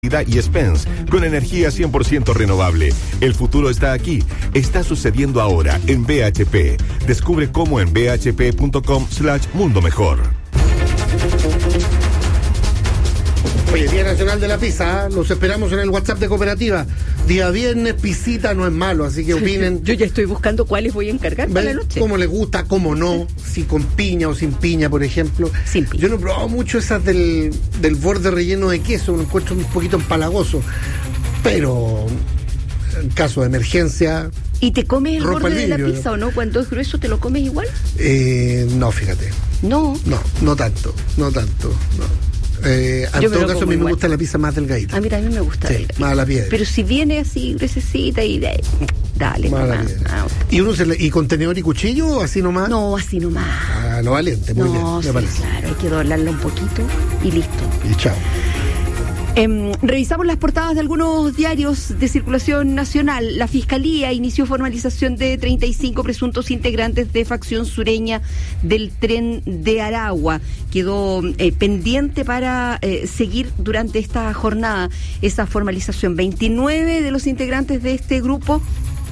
Y Spence, con energía 100% renovable. El futuro está aquí. Está sucediendo ahora en BHP. Descubre cómo en bhp.com/mundo mejor. Oye, Día Nacional de la Pizza, ¿eh? Los esperamos en el WhatsApp de Cooperativa. Día viernes, pisita no es malo, así que opinen. Yo ya estoy buscando cuáles voy a encargar para la noche. Cómo les gusta, cómo no, si con piña o sin piña, por ejemplo. Sin piña. Yo no he probado mucho esas del borde relleno de queso, me encuentro un poquito empalagoso. Pero en caso de emergencia... ¿Y te comes el borde de la vidrio, pizza o no? Cuando es grueso, ¿te lo comes igual? No, fíjate. No. No tanto. No. En todo caso, a mí me gusta la pizza más delgadita. A mí también me gusta. Sí, más a la piedra. Pero si viene así, gruesecita y dale. Más a la piedra. ¿Y con tenedor y cuchillo o así nomás? No, así nomás. Lo valiente, muy bien, me parece. Claro, hay que doblarla un poquito y listo. Y chao. Revisamos las portadas de algunos diarios de circulación nacional. La Fiscalía inició formalización de 35 presuntos integrantes de facción sureña del Tren de Aragua. Quedó pendiente para seguir durante esta jornada esa formalización. 29 de los integrantes de este grupo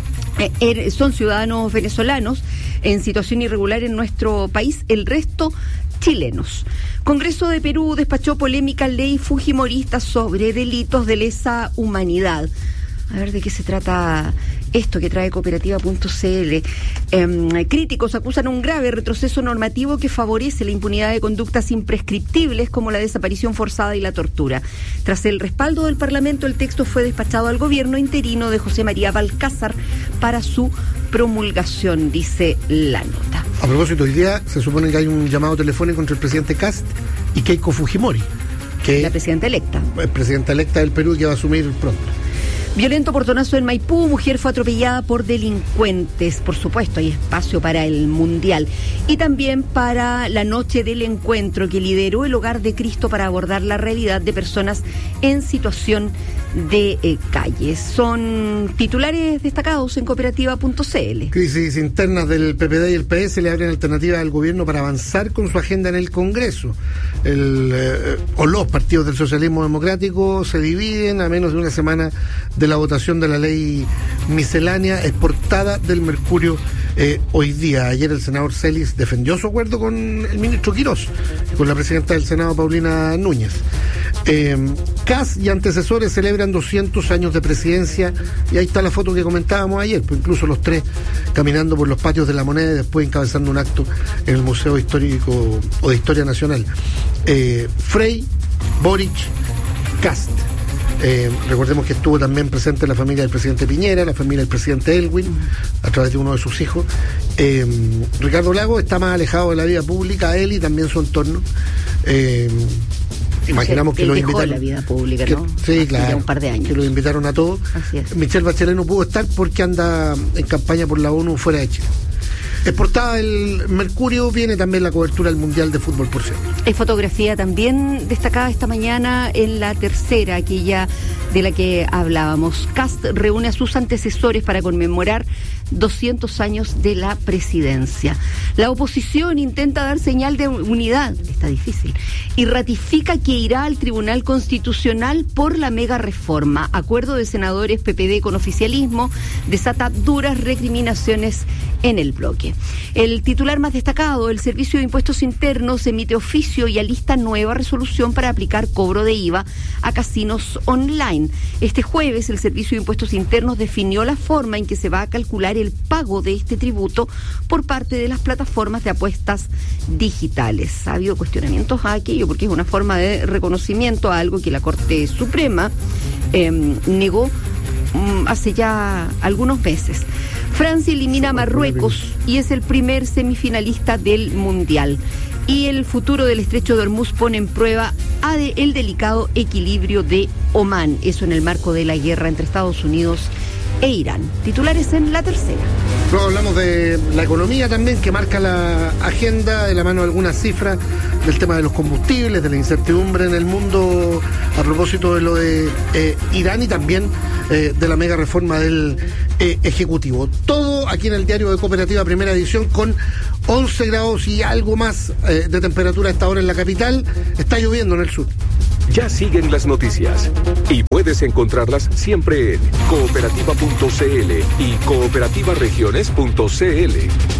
son ciudadanos venezolanos en situación irregular en nuestro país. El resto chilenos. Congreso de Perú despachó polémica ley fujimorista sobre delitos de lesa humanidad. A ver de qué se trata esto que trae cooperativa.cl. Críticos acusan un grave retroceso normativo que favorece la impunidad de conductas imprescriptibles como la desaparición forzada y la tortura. Tras el respaldo del Parlamento, el texto fue despachado al gobierno interino de José María Balcázar para su promulgación, dice la nota. A propósito, hoy día se supone que hay un llamado telefónico entre el presidente Kast y Keiko Fujimori, que la presidenta electa. Es presidenta electa del Perú, que va a asumir pronto. Violento portonazo en Maipú, mujer fue atropellada por delincuentes. Por supuesto, hay espacio para el Mundial. Y también para la noche del encuentro que lideró el Hogar de Cristo para abordar la realidad de personas en situación de calle. Son titulares destacados en cooperativa.cl. Crisis internas del PPD y el PS le abren alternativas al gobierno para avanzar con su agenda en el Congreso. Los partidos del socialismo democrático se dividen a menos de una semana de la votación de la ley miscelánea exportada del Mercurio hoy día. Ayer el senador Celis defendió su acuerdo con el ministro Quirós y con la presidenta del Senado, Paulina Núñez. Kast y antecesores celebran 200 años de presidencia, y ahí está la foto que comentábamos ayer, pues incluso los tres caminando por los patios de la Moneda y después encabezando un acto en el Museo Histórico o de Historia Nacional. Frey, Boric, Kast. Recordemos que estuvo también presente la familia del presidente Piñera, la familia del presidente Elwin, a través de uno de sus hijos. Ricardo Lagos está más alejado de la vida pública, él y también su entorno. Imaginamos que lo invitaron. La vida pública, ¿no? Sí, claro. Ya un par de años. Que lo invitaron a todos. Así es. Michelle Bachelet no pudo estar porque anda en campaña por la ONU fuera de Chile. Exportada del Mercurio viene también la cobertura del Mundial de Fútbol, por cierto. Hay fotografía también destacada esta mañana en La Tercera, aquella de la que hablábamos. Kast reúne a sus antecesores para conmemorar 200 años de la presidencia. La oposición intenta dar señal de unidad, está difícil, y ratifica que irá al Tribunal Constitucional por la mega reforma. Acuerdo de senadores PPD con oficialismo desata duras recriminaciones en el bloque. El titular más destacado, el Servicio de Impuestos Internos emite oficio y alista nueva resolución para aplicar cobro de IVA a casinos online. Este jueves el Servicio de Impuestos Internos definió la forma en que se va a calcular el pago de este tributo por parte de las plataformas de apuestas digitales. Ha habido cuestionamientos a aquello porque es una forma de reconocimiento a algo que la Corte Suprema negó hace ya algunos meses. Francia elimina a Marruecos y es el primer semifinalista del Mundial. Y el futuro del estrecho de Hormuz pone en prueba el delicado equilibrio de Omán. Eso en el marco de la guerra entre Estados Unidos e Irán. Titulares en La Tercera. Luego hablamos de la economía también, que marca la agenda de la mano de algunas cifras del tema de los combustibles, de la incertidumbre en el mundo a propósito de lo de Irán y también de la mega reforma del Ejecutivo. Todo aquí en el diario de Cooperativa, primera edición, con 11 grados y algo más de temperatura a esta hora en la capital. Está lloviendo en el sur. Ya siguen las noticias y puedes encontrarlas siempre en cooperativa.cl y cooperativaregiones.cl.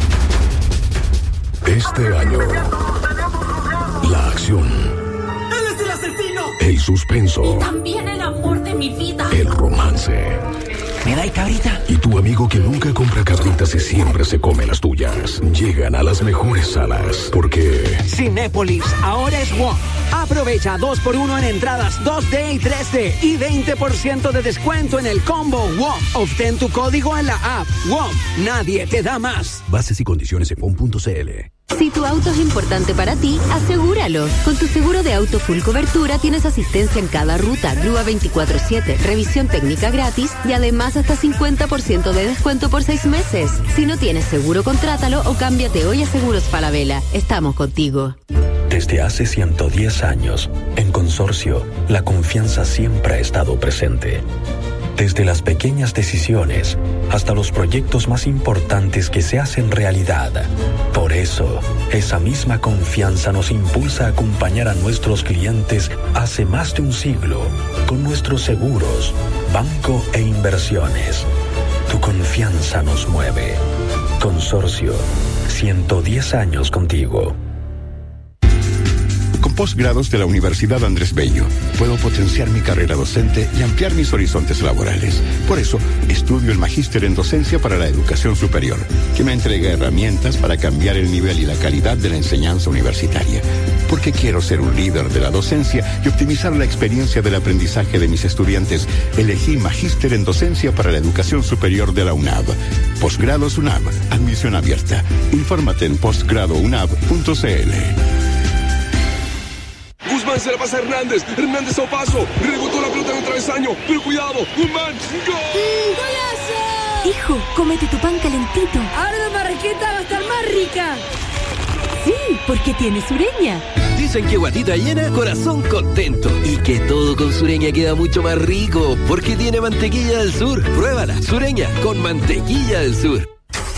Este año, la acción, ¡Él es el asesino! el suspenso, Y también el amor de mi vida. el romance. ¿Me da cabrita? Y tu amigo que nunca compra cabritas y siempre se come las tuyas. Llegan a las mejores salas porque Cinépolis ahora es WOM. Aprovecha 2x1 en entradas 2D y 3D y 20% de descuento en el combo WOM. Obtén tu código en la app WOM. Nadie te da más. bases y condiciones en WOM.cl. Si tu auto es importante para ti, asegúralo. Con tu seguro de auto full cobertura tienes asistencia en cada ruta, grúa 24/7, revisión técnica gratis y además hasta 50% de descuento por 6 meses. Si no tienes seguro, contrátalo o cámbiate hoy a Seguros Falabella. Estamos contigo. Desde hace 110 años, en Consorcio, la confianza siempre ha estado presente. Desde las pequeñas decisiones hasta los proyectos más importantes que se hacen realidad. Por eso, esa misma confianza nos impulsa a acompañar a nuestros clientes hace más de un siglo con nuestros seguros, banco e inversiones. Tu confianza nos mueve. Consorcio, 110 años contigo. Con posgrados de la Universidad Andrés Bello, puedo potenciar mi carrera docente y ampliar mis horizontes laborales. Por eso, estudio el Magíster en Docencia para la Educación Superior, que me entrega herramientas para cambiar el nivel y la calidad de la enseñanza universitaria. Porque quiero ser un líder de la docencia y optimizar la experiencia del aprendizaje de mis estudiantes, elegí Magíster en Docencia para la Educación Superior de la UNAV. Posgrados UNAV, admisión abierta. Infórmate en postgradounab.cl. Guzmán se la pasa a Hernández. Hernández a paso. Rebotó la pelota en el travesaño. Pero cuidado. Guzmán. ¡Gol! ¡Golazo! Hijo, cómete tu pan calentito. Ahora la marraqueta va a estar más rica. Sí, porque tiene Sureña. Dicen que guatita llena, corazón contento. Y que todo con Sureña queda mucho más rico, porque tiene mantequilla del sur. Pruébala, Sureña, con mantequilla del sur.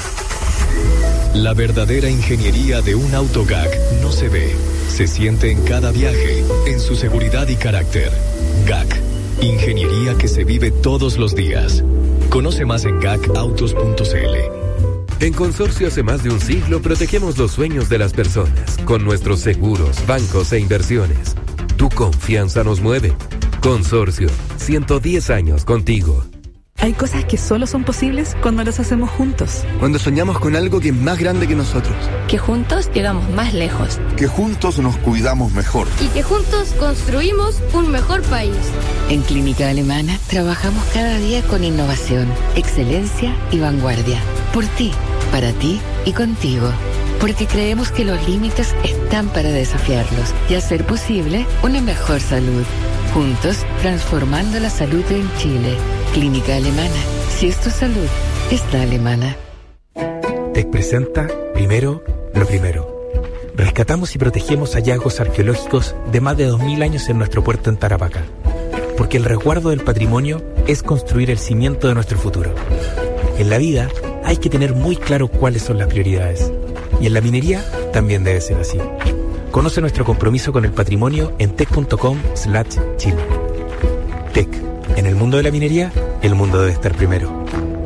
La verdadera ingeniería de un auto GAC no se ve, se siente en cada viaje, en su seguridad y carácter. GAC, ingeniería que se vive todos los días. Conoce más en gacautos.cl. En Consorcio hace más de un siglo protegemos los sueños de las personas con nuestros seguros, bancos e inversiones. Tu confianza nos mueve. Consorcio, 110 años contigo. Hay cosas que solo son posibles cuando las hacemos juntos. Cuando soñamos con algo que es más grande que nosotros. Que juntos llegamos más lejos. Que juntos nos cuidamos mejor. Y que juntos construimos un mejor país. En Clínica Alemana trabajamos cada día con innovación, excelencia y vanguardia. Por ti, para ti y contigo. Porque creemos que los límites están para desafiarlos y hacer posible una mejor salud. Juntos, transformando la salud en Chile. Clínica Alemana. Si es tu salud, es la alemana. TEC presenta Primero, lo primero. Rescatamos y protegemos hallazgos arqueológicos de más de 2000 años en nuestro puerto en Tarapacá. Porque el resguardo del patrimonio es construir el cimiento de nuestro futuro. En la vida hay que tener muy claro cuáles son las prioridades. Y en la minería también debe ser así. Conoce nuestro compromiso con el patrimonio en tec.com/Chile. TEC. En el mundo de la minería, el mundo debe estar primero.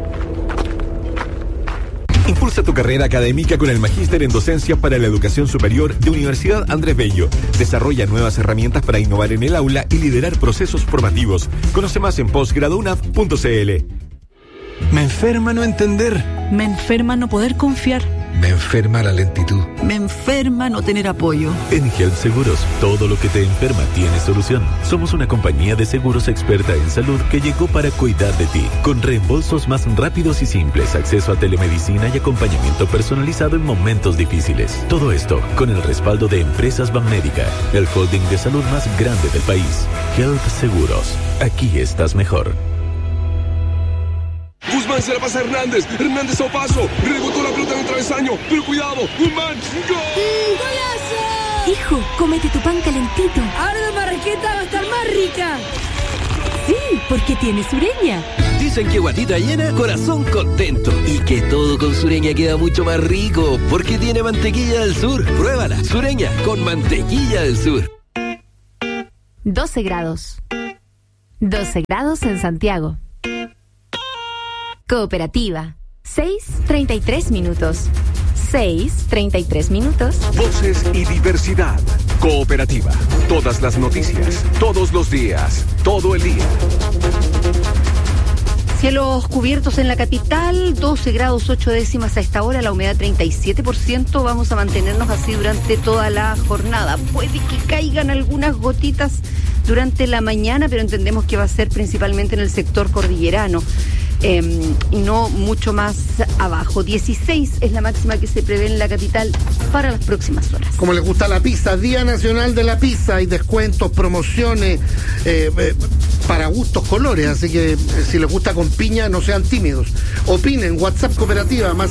Impulsa tu carrera académica con el Magíster en Docencia para la Educación Superior de Universidad Andrés Bello. Desarrolla nuevas herramientas para innovar en el aula y liderar procesos formativos. Conoce más en postgradounab.cl. Me enferma no entender. Me enferma no poder confiar. Me enferma la lentitud. Me enferma no tener apoyo. En Health Seguros, todo lo que te enferma tiene solución. Somos una compañía de seguros experta en salud que llegó para cuidar de ti, con reembolsos más rápidos y simples, acceso a telemedicina y acompañamiento personalizado en momentos difíciles. Todo esto con el respaldo de Empresas Banmédica, el holding de salud más grande del país. Health Seguros, aquí estás mejor. Guzmán se la pasa a Hernández. Hernández a paso. Rebotó la pelota en el travesaño. Pero cuidado. Guzmán. ¡Gol! ¡Golazo! Hijo, cómete tu pan calentito. Ahora la marraqueta va a estar más rica. Sí, porque tiene Sureña. Dicen que guatita llena, corazón contento. Y que todo con Sureña queda mucho más rico, porque tiene mantequilla del sur. Pruébala, Sureña, con mantequilla del sur. 12 grados. 12 grados en Santiago. Cooperativa. 6:33 minutos. 6:33 minutos. Voces y diversidad. Cooperativa. Todas las noticias, todos los días, todo el día. Cielos cubiertos en la capital, 12 grados 8 décimas a esta hora, la humedad 37%. Vamos a mantenernos así durante toda la jornada. Puede que caigan algunas gotitas durante la mañana, pero entendemos que va a ser principalmente en el sector cordillerano. Y no mucho más abajo. 16 es la máxima que se prevé en la capital para las próximas horas. Como les gusta la pizza, Día Nacional de la Pizza, hay descuentos, promociones, para gustos, colores, así que si les gusta con piña, no sean tímidos. Opinen, WhatsApp Cooperativa, más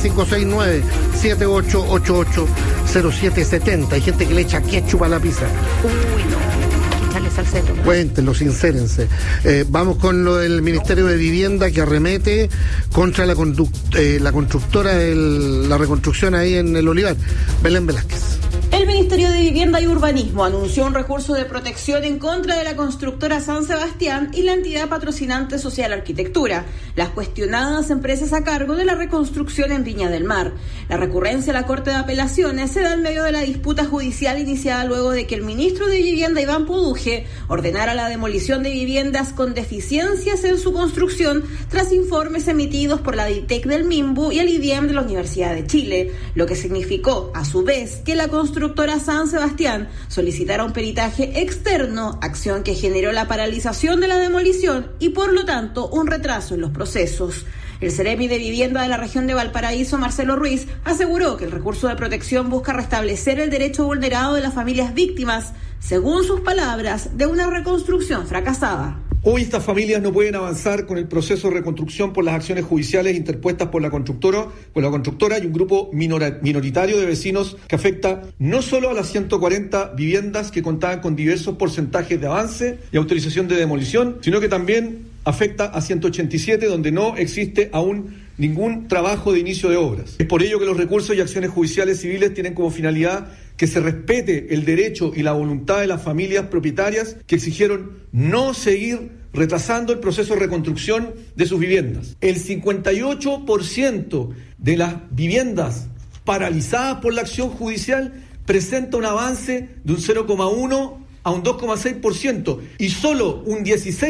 569-7888-0770. Hay gente que le echa ketchup a la pizza. Uy, no. Salcedo. Cuéntenlo, sincérense. Vamos con lo del Ministerio de Vivienda que arremete contra la constructora, la reconstrucción ahí en el Olivar. Belén Velázquez. El Ministerio de Vivienda y Urbanismo anunció un recurso de protección en contra de la constructora San Sebastián y la entidad patrocinante Social Arquitectura, las cuestionadas empresas a cargo de la reconstrucción en Viña del Mar. La recurrencia a la Corte de Apelaciones se da en medio de la disputa judicial iniciada luego de que el ministro de Vivienda, Iván Poduje, ordenara la demolición de viviendas con deficiencias en su construcción tras informes emitidos por la DITEC del MIMBU y el IDIEM de la Universidad de Chile, lo que significó, a su vez, que la constructora San Sebastián solicitara un peritaje externo, acción que generó la paralización de la demolición y, por lo tanto, un retraso en los procesos. El Ceremi de Vivienda de la región de Valparaíso, Marcelo Ruiz, aseguró que el recurso de protección busca restablecer el derecho vulnerado de las familias víctimas, según sus palabras, de una reconstrucción fracasada. Hoy estas familias no pueden avanzar con el proceso de reconstrucción por las acciones judiciales interpuestas por la constructora y un grupo minoritario de vecinos que afecta no solo a las 140 viviendas que contaban con diversos porcentajes de avance y autorización de demolición, sino que también afecta a 187 donde no existe aún ningún trabajo de inicio de obras. Es por ello que los recursos y acciones judiciales civiles tienen como finalidad que se respete el derecho y la voluntad de las familias propietarias que exigieron no seguir retrasando el proceso de reconstrucción de sus viviendas. El 58% de las viviendas paralizadas por la acción judicial presenta un avance de un 0,1 a un 2,6% y solo un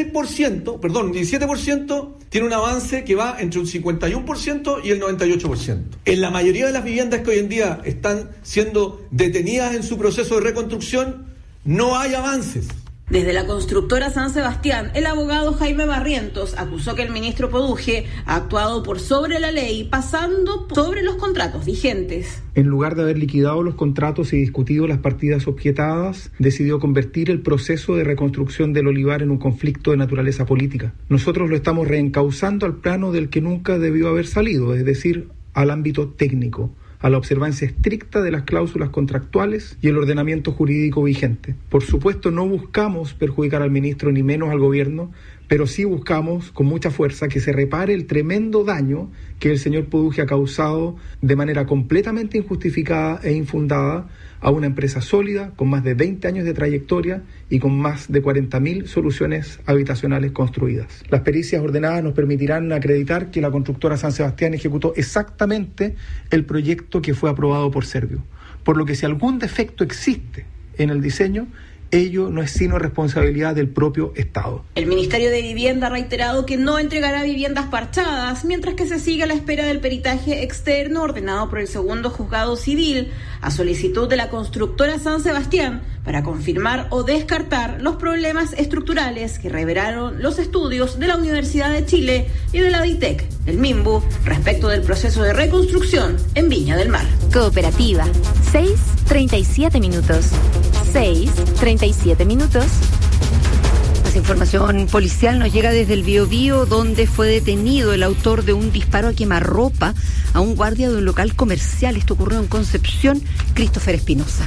17% tiene un avance que va entre un 51% y el 98%. En la mayoría de las viviendas que hoy en día están siendo detenidas en su proceso de reconstrucción, no hay avances. Desde la constructora San Sebastián, el abogado Jaime Barrientos acusó que el ministro Poduje ha actuado por sobre la ley, pasando sobre los contratos vigentes. En lugar de haber liquidado los contratos y discutido las partidas objetadas, decidió convertir el proceso de reconstrucción del Olivar en un conflicto de naturaleza política. Nosotros lo estamos reencauzando al plano del que nunca debió haber salido, es decir, al ámbito técnico, a la observancia estricta de las cláusulas contractuales y el ordenamiento jurídico vigente. Por supuesto, no buscamos perjudicar al ministro ni menos al gobierno, pero sí buscamos con mucha fuerza que se repare el tremendo daño que el señor Poduje ha causado de manera completamente injustificada e infundada a una empresa sólida, con más de 20 años de trayectoria y con más de 40.000 soluciones habitacionales construidas. Las pericias ordenadas nos permitirán acreditar que la constructora San Sebastián ejecutó exactamente el proyecto que fue aprobado por Servio, por lo que si algún defecto existe en el diseño, ello no es sino responsabilidad del propio Estado. El Ministerio de Vivienda ha reiterado que no entregará viviendas parchadas, mientras que se sigue a la espera del peritaje externo ordenado por el segundo juzgado civil, a solicitud de la constructora San Sebastián, para confirmar o descartar los problemas estructurales que revelaron los estudios de la Universidad de Chile y de la DITEC, el MIMBU, respecto del proceso de reconstrucción en Viña del Mar. Cooperativa, 6:37 minutos. 6:37 minutos. Más información policial nos llega desde el Biobío, donde fue detenido el autor de un disparo a quemarropa a un guardia de un local comercial. Esto ocurrió en Concepción. Christopher Espinosa.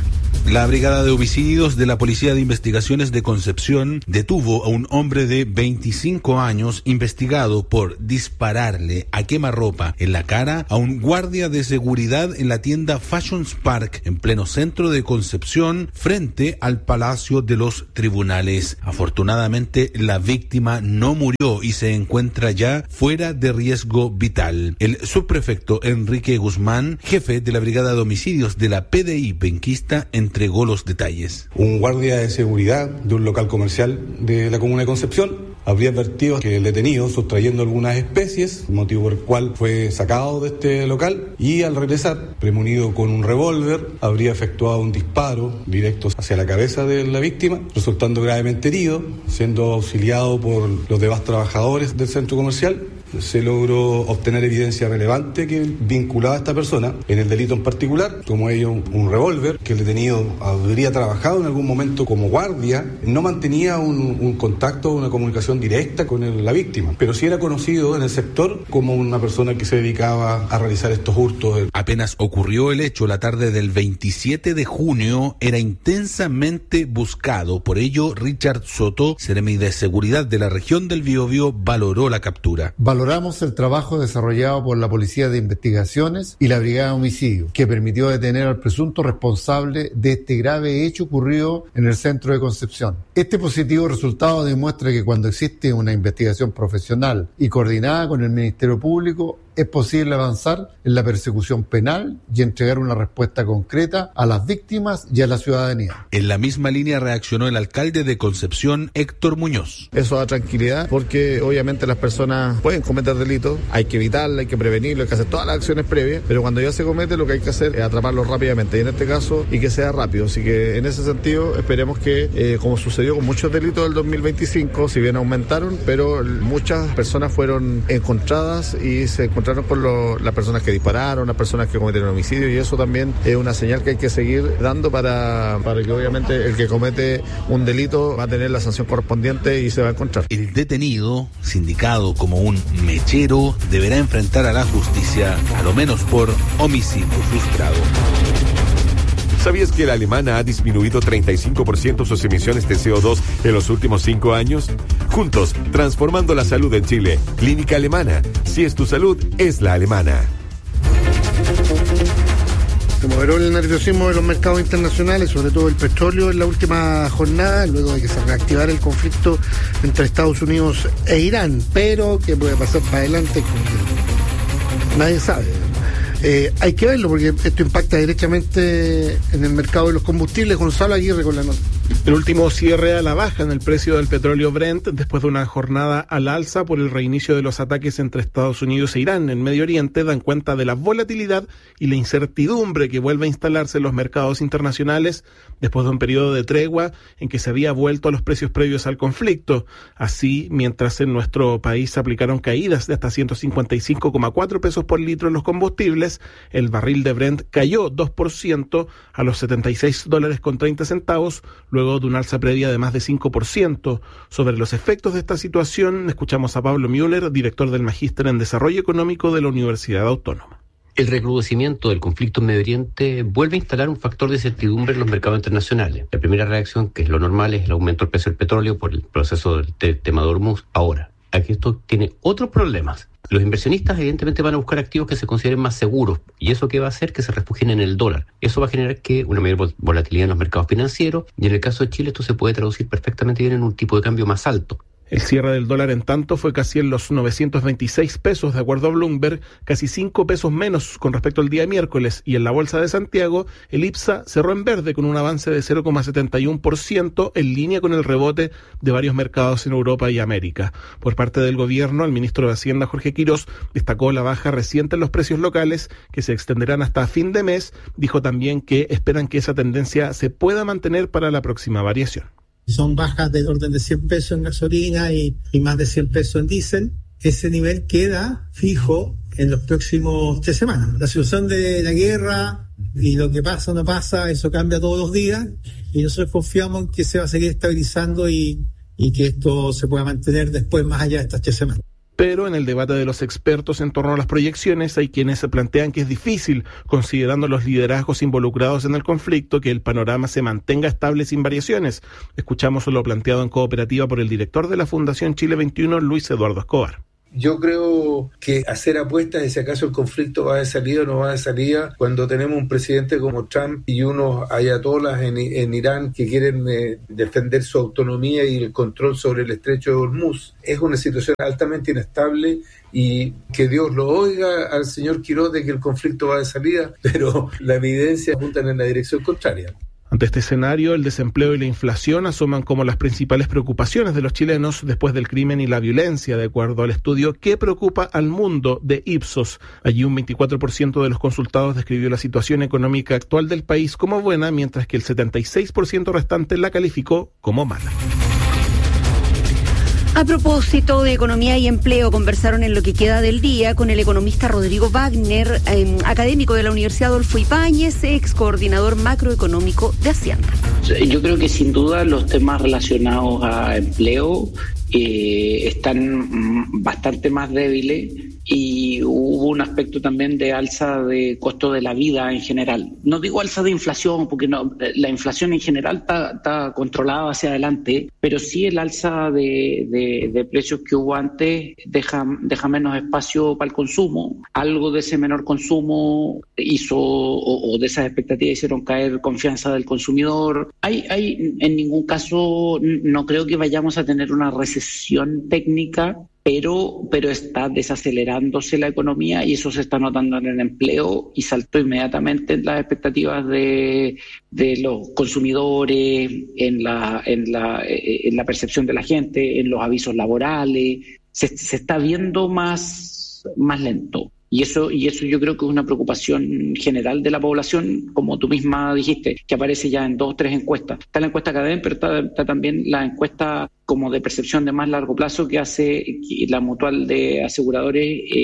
La Brigada de Homicidios de la Policía de Investigaciones de Concepción detuvo a un hombre de 25 años investigado por dispararle a quemarropa en la cara a un guardia de seguridad en la tienda Fashions Park en pleno centro de Concepción frente al Palacio de los Tribunales. Afortunadamente, la víctima no murió y se encuentra ya fuera de riesgo vital. El subprefecto Enrique Guzmán, jefe de la Brigada de Homicidios de la PDI penquista, entregó los detalles. Un guardia de seguridad de un local comercial de la comuna de Concepción habría advertido que el detenido sustrayendo algunas especies, motivo por el cual fue sacado de este local, y al regresar, premunido con un revólver, habría efectuado un disparo directo hacia la cabeza de la víctima, resultando gravemente herido, siendo auxiliado por los demás trabajadores del centro comercial. Se logró obtener evidencia relevante que vinculaba a esta persona en el delito en particular, como ello un revólver, que el detenido habría trabajado en algún momento como guardia, no mantenía un contacto, una comunicación directa con la víctima, pero sí era conocido en el sector como una persona que se dedicaba a realizar estos hurtos. Apenas ocurrió el hecho la tarde del 27 de junio, era intensamente buscado. Por ello, Richard Soto, seremi de seguridad de la región del Biobío, valoró la captura. Valoramos el trabajo desarrollado por la Policía de Investigaciones y la Brigada de Homicidios, que permitió detener al presunto responsable de este grave hecho ocurrido en el centro de Concepción. Este positivo resultado demuestra que cuando existe una investigación profesional y coordinada con el Ministerio Público, es posible avanzar en la persecución penal y entregar una respuesta concreta a las víctimas y a la ciudadanía. En la misma línea reaccionó el alcalde de Concepción, Héctor Muñoz. Eso da tranquilidad porque obviamente las personas pueden cometer delitos, hay que evitarlo, hay que prevenirlo, hay que hacer todas las acciones previas, pero cuando ya se comete lo que hay que hacer es atraparlo rápidamente, y en este caso, y que sea rápido. Así que en ese sentido esperemos que, como sucedió con muchos delitos del 2025, si bien aumentaron, pero muchas personas fueron encontradas y se encontraron con las personas que dispararon, las personas que cometieron homicidio, y eso también es una señal que hay que seguir dando para que obviamente el que comete un delito va a tener la sanción correspondiente y se va a encontrar. El detenido, sindicado como un mechero, deberá enfrentar a la justicia, a lo menos por homicidio frustrado. ¿Sabías que la alemana ha disminuido 35% sus emisiones de CO2 en los últimos 5 años? Juntos, transformando la salud en Chile. Clínica Alemana. Si es tu salud, es la alemana. Se moderó el nerviosismo de los mercados internacionales, sobre todo el petróleo, en la última jornada, luego de que se reactivara el conflicto entre Estados Unidos e Irán. Pero, ¿qué puede pasar para adelante? Nadie sabe. Hay que verlo porque esto impacta directamente en el mercado de los combustibles. Gonzalo Aguirre con la nota. El último cierre a la baja en el precio del petróleo Brent después de una jornada al alza por el reinicio de los ataques entre Estados Unidos e Irán en Medio Oriente dan cuenta de la volatilidad y la incertidumbre que vuelve a instalarse en los mercados internacionales después de un periodo de tregua en que se había vuelto a los precios previos al conflicto. Así, mientras en nuestro país se aplicaron caídas de hasta 155,4 pesos por litro en los combustibles, el barril de Brent cayó 2% a los $76.30, luego de una alza previa de más de 5%. Sobre los efectos de esta situación, escuchamos a Pablo Müller, director del Magíster en Desarrollo Económico de la Universidad Autónoma. El recrudecimiento del conflicto en Medio Oriente vuelve a instalar un factor de incertidumbre en los mercados internacionales. La primera reacción, que es lo normal, es el aumento del precio del petróleo por el proceso del tema de Hormuz. Ahora, aquí esto tiene otros problemas. Los inversionistas evidentemente van a buscar activos que se consideren más seguros, y eso que va a hacer que se refugien en el dólar. Eso va a generar que una mayor volatilidad en los mercados financieros, y en el caso de Chile esto se puede traducir perfectamente bien en un tipo de cambio más alto. El cierre del dólar, en tanto, fue casi en los 926 pesos, de acuerdo a Bloomberg, casi 5 pesos menos con respecto al día miércoles, y en la Bolsa de Santiago, el IPSA cerró en verde con un avance de 0,71%, en línea con el rebote de varios mercados en Europa y América. Por parte del gobierno, el ministro de Hacienda, Jorge Quirós, destacó la baja reciente en los precios locales, que se extenderán hasta fin de mes. Dijo también que esperan que esa tendencia se pueda mantener para la próxima variación. Son bajas del orden de 100 pesos en gasolina y más de 100 pesos en diésel. Ese nivel queda fijo en los próximos 3 semanas. La situación de la guerra y lo que pasa o no pasa, eso cambia todos los días, y nosotros confiamos en que se va a seguir estabilizando y que esto se pueda mantener después más allá de estas 3 semanas. Pero en el debate de los expertos en torno a las proyecciones hay quienes se plantean que es difícil, considerando los liderazgos involucrados en el conflicto, que el panorama se mantenga estable sin variaciones. Escuchamos lo planteado en Cooperativa por el director de la Fundación Chile 21, Luis Eduardo Escobar. Yo creo que hacer apuestas de si acaso el conflicto va de salida o no va de salida, cuando tenemos un presidente como Trump y unos ayatolas en Irán que quieren defender su autonomía y el control sobre el estrecho de Hormuz, es una situación altamente inestable, y que Dios lo oiga al señor Quiroz de que el conflicto va de salida, pero la evidencia apuntan en la dirección contraria. Ante este escenario, el desempleo y la inflación asoman como las principales preocupaciones de los chilenos después del crimen y la violencia, de acuerdo al estudio ¿Qué preocupa al mundo?, de Ipsos. Allí un 24% de los consultados describió la situación económica actual del país como buena, mientras que el 76% restante la calificó como mala. A propósito de economía y empleo, conversaron en lo que queda del día con el economista Rodrigo Wagner, académico de la Universidad Adolfo Ibáñez, ex coordinador macroeconómico de Hacienda. Yo creo que sin duda los temas relacionados a empleo están bastante más débiles, y hubo un aspecto también de alza de costo de la vida en general. No digo alza de inflación, porque no, la inflación en general está controlada hacia adelante, pero sí el alza de precios que hubo antes deja menos espacio para el consumo. Algo de ese menor consumo hizo, o de esas expectativas hicieron caer confianza del consumidor. En ningún caso no creo que vayamos a tener una recesión técnica, pero está desacelerándose la economía, y eso se está notando en el empleo, y saltó inmediatamente en las expectativas de los consumidores, en la percepción de la gente, en los avisos laborales. Se está viendo más lento. Y eso yo creo que es una preocupación general de la población, como tú misma dijiste, que aparece ya en 2 o 3 encuestas. Está la encuesta Cadem, pero está también la encuesta como de percepción de más largo plazo que hace la Mutual de Aseguradores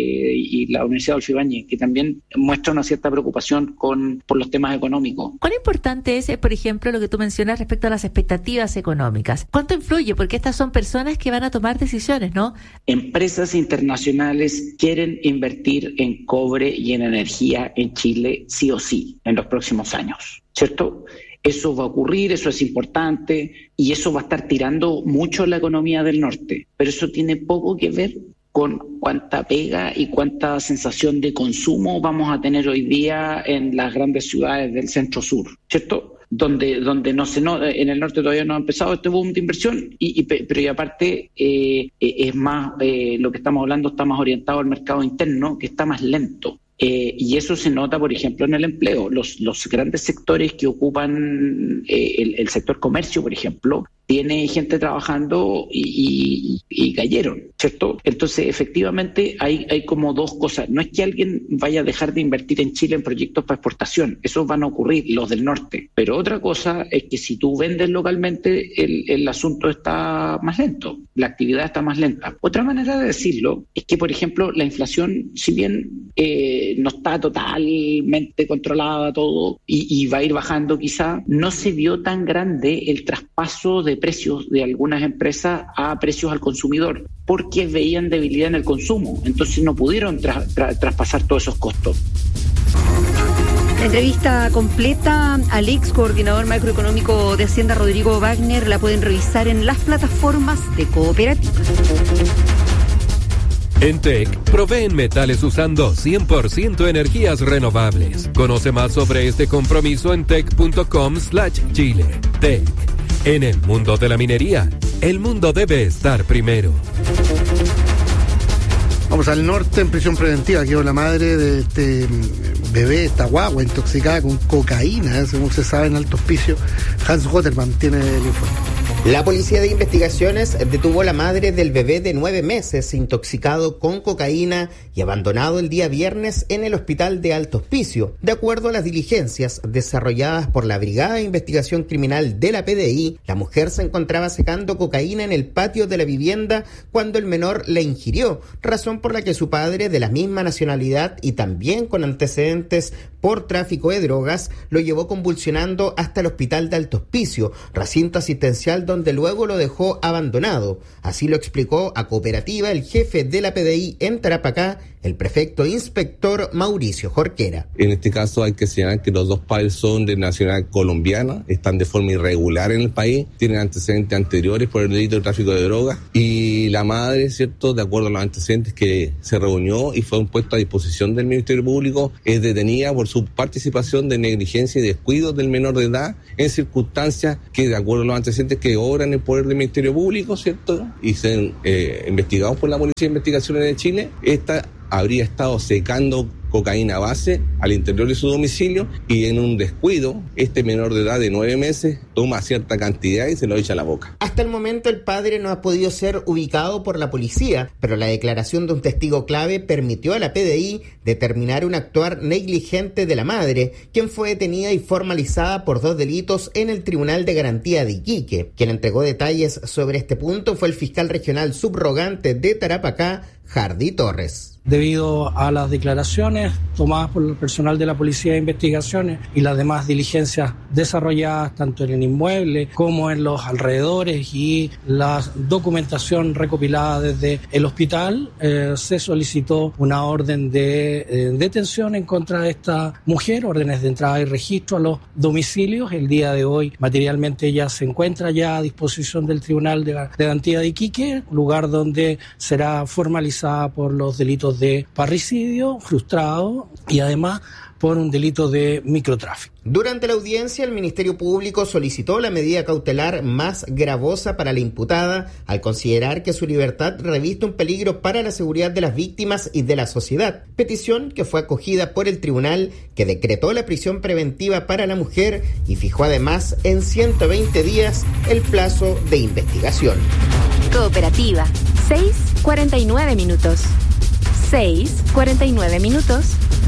y la Universidad Adolfo Ibáñez, que también muestra una cierta preocupación por los temas económicos. ¿Cuán importante es, por ejemplo, lo que tú mencionas respecto a las expectativas económicas? ¿Cuánto influye? Porque estas son personas que van a tomar decisiones, ¿no? Empresas internacionales quieren invertir en cobre y en energía en Chile sí o sí en los próximos años, ¿cierto? Eso va a ocurrir, eso es importante, y eso va a estar tirando mucho la economía del norte, pero eso tiene poco que ver con cuánta pega y cuánta sensación de consumo vamos a tener hoy día en las grandes ciudades del centro-sur, ¿cierto? Donde no se nota, en el norte todavía no ha empezado este boom de inversión, pero y aparte es más, lo que estamos hablando está más orientado al mercado interno, que está más lento. Y eso se nota, por ejemplo, en el empleo. Los grandes sectores que ocupan el sector comercio, por ejemplo, tiene gente trabajando y cayeron, ¿cierto? Entonces, efectivamente, hay como 2 cosas. No es que alguien vaya a dejar de invertir en Chile en proyectos para exportación. Esos van a ocurrir, los del norte. Pero otra cosa es que si tú vendes localmente, el asunto está más lento. La actividad está más lenta. Otra manera de decirlo es que, por ejemplo, la inflación, si bien no está totalmente controlada todo y va a ir bajando quizá, no se vio tan grande el traspaso de precios de algunas empresas a precios al consumidor, porque veían debilidad en el consumo, entonces no pudieron traspasar todos esos costos. La entrevista completa al ex coordinador macroeconómico de Hacienda, Rodrigo Wagner, la pueden revisar en las plataformas de Cooperativa. En TEC, proveen metales usando 100% energías renovables. Conoce más sobre este compromiso en tec.com/Chile. TEC. En el mundo de la minería, el mundo debe estar primero. Vamos al norte. En prisión preventiva quedó la madre de este bebé, esta guagua intoxicada con cocaína, según se sabe, en Alto Hospicio. Hans Gotterman tiene el informe. La Policía de Investigaciones detuvo a la madre del bebé de 9 meses intoxicado con cocaína y abandonado el día viernes en el hospital de Alto Hospicio. De acuerdo a las diligencias desarrolladas por la Brigada de Investigación Criminal de la PDI, la mujer se encontraba secando cocaína en el patio de la vivienda cuando el menor la ingirió, razón por la que su padre, de la misma nacionalidad y también con antecedentes por tráfico de drogas lo llevó convulsionando hasta el hospital de Alto Hospicio, recinto asistencial donde luego lo dejó abandonado. Así lo explicó a Cooperativa el jefe de la PDI en Tarapacá, el prefecto inspector Mauricio Jorquera. En este caso hay que señalar que los dos padres son de nacionalidad colombiana, están de forma irregular en el país, tienen antecedentes anteriores por el delito de tráfico de drogas, y la madre, ¿cierto?, de acuerdo a los antecedentes que se reunió y fue puesto a disposición del Ministerio Público, es detenida por su participación de negligencia y descuido del menor de edad en circunstancias que, de acuerdo a los antecedentes que obran en el poder del Ministerio Público, ¿cierto?, y sean investigados por la Policía de Investigaciones de Chile, esta habría estado secando cocaína base al interior de su domicilio y en un descuido, este menor de edad de 9 meses toma cierta cantidad y se lo echa a la boca. Hasta el momento el padre no ha podido ser ubicado por la policía, pero la declaración de un testigo clave permitió a la PDI determinar un actuar negligente de la madre, quien fue detenida y formalizada por 2 delitos en el Tribunal de Garantía de Iquique. Quien entregó detalles sobre este punto fue el fiscal regional subrogante de Tarapacá, Jardy Torres. Debido a las declaraciones tomadas por el personal de la Policía de Investigaciones y las demás diligencias desarrolladas tanto en el inmueble como en los alrededores y la documentación recopilada desde el hospital, se solicitó una orden de detención en contra de esta mujer, órdenes de entrada y registro a los domicilios. El día de hoy materialmente ella se encuentra ya a disposición del Tribunal de Garantía de Iquique, lugar donde será formalizada por los delitos de parricidio frustrado y además por un delito de microtráfico. Durante la audiencia, el Ministerio Público solicitó la medida cautelar más gravosa para la imputada al considerar que su libertad reviste un peligro para la seguridad de las víctimas y de la sociedad, petición que fue acogida por el tribunal, que decretó la prisión preventiva para la mujer y fijó además en 120 días el plazo de investigación. Cooperativa, 6:49 minutos. 6:49 minutos.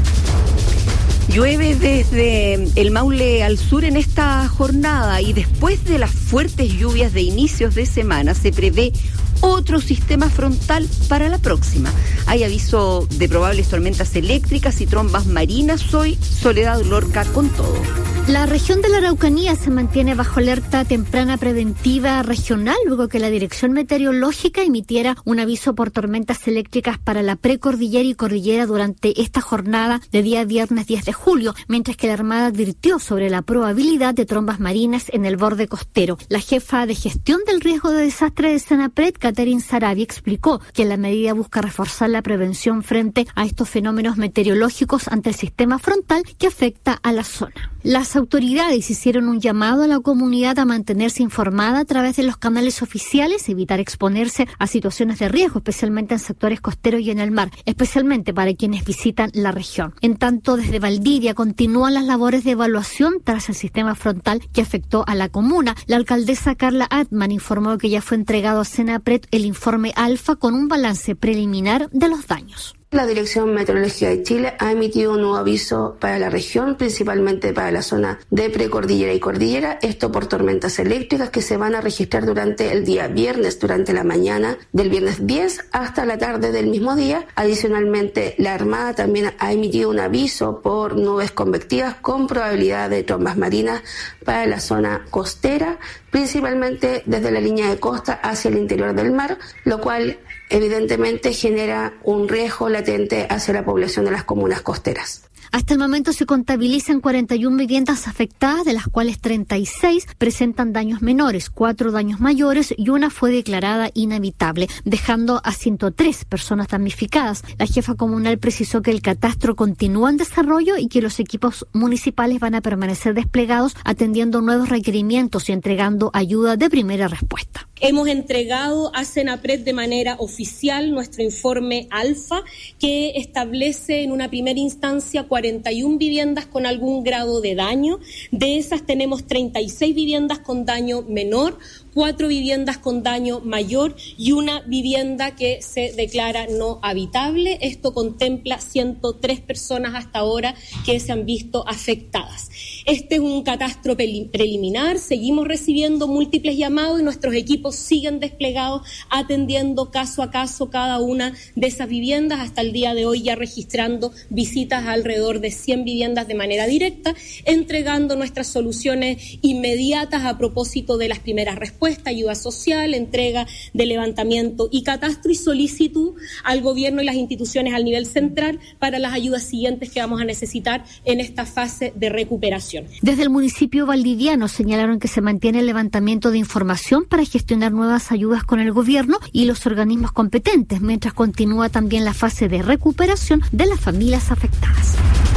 Llueve desde el Maule al sur en esta jornada y después de las fuertes lluvias de inicios de semana se prevé otro sistema frontal para la próxima. Hay aviso de probables tormentas eléctricas y trombas marinas hoy. Soledad Lorca con todo. La región de la Araucanía se mantiene bajo alerta temprana preventiva regional luego que la Dirección Meteorológica emitiera un aviso por tormentas eléctricas para la precordillera y cordillera durante esta jornada de día viernes 10 de julio, mientras que la Armada advirtió sobre la probabilidad de trombas marinas en el borde costero. La jefa de gestión del riesgo de desastre de Senapred, Catherine Sarabia, explicó que la medida busca reforzar la prevención frente a estos fenómenos meteorológicos ante el sistema frontal que afecta a la zona. Las autoridades hicieron un llamado a la comunidad a mantenerse informada a través de los canales oficiales, evitar exponerse a situaciones de riesgo, especialmente en sectores costeros y en el mar, especialmente para quienes visitan la región. En tanto, desde Valdivia continúan las labores de evaluación tras el sistema frontal que afectó a la comuna. La alcaldesa Carla Atman informó que ya fue entregado a Senapred el informe Alfa con un balance preliminar de los daños. La Dirección Meteorológica de Chile ha emitido un nuevo aviso para la región, principalmente para la zona de precordillera y cordillera, esto por tormentas eléctricas que se van a registrar durante el día viernes, durante la mañana del viernes 10 hasta la tarde del mismo día. Adicionalmente, la Armada también ha emitido un aviso por nubes convectivas con probabilidad de trombas marinas para la zona costera, principalmente desde la línea de costa hacia el interior del mar, lo cual evidentemente genera un riesgo latente hacia la población de las comunas costeras. Hasta el momento se contabilizan 41 viviendas afectadas, de las cuales 36 presentan daños menores, 4 daños mayores y una fue declarada inhabitable, dejando a 103 personas damnificadas. La jefa comunal precisó que el catastro continúa en desarrollo y que los equipos municipales van a permanecer desplegados atendiendo nuevos requerimientos y entregando ayuda de primera respuesta. Hemos entregado a Senapred de manera oficial nuestro informe Alfa, que establece en una primera instancia 41 viviendas con algún grado de daño. De esas tenemos 36 viviendas con daño menor, 4 viviendas con daño mayor y una vivienda que se declara no habitable. Esto contempla 103 personas hasta ahora que se han visto afectadas. Este es un catastro preliminar, seguimos recibiendo múltiples llamados y nuestros equipos siguen desplegados atendiendo caso a caso cada una de esas viviendas, hasta el día de hoy ya registrando visitas a alrededor de 100 viviendas de manera directa, entregando nuestras soluciones inmediatas a propósito de las primeras respuestas, ayuda social, entrega de levantamiento y catastro y solicitud al gobierno y las instituciones al nivel central para las ayudas siguientes que vamos a necesitar en esta fase de recuperación. Desde el municipio valdiviano señalaron que se mantiene el levantamiento de información para gestionar nuevas ayudas con el gobierno y los organismos competentes, mientras continúa también la fase de recuperación de las familias afectadas.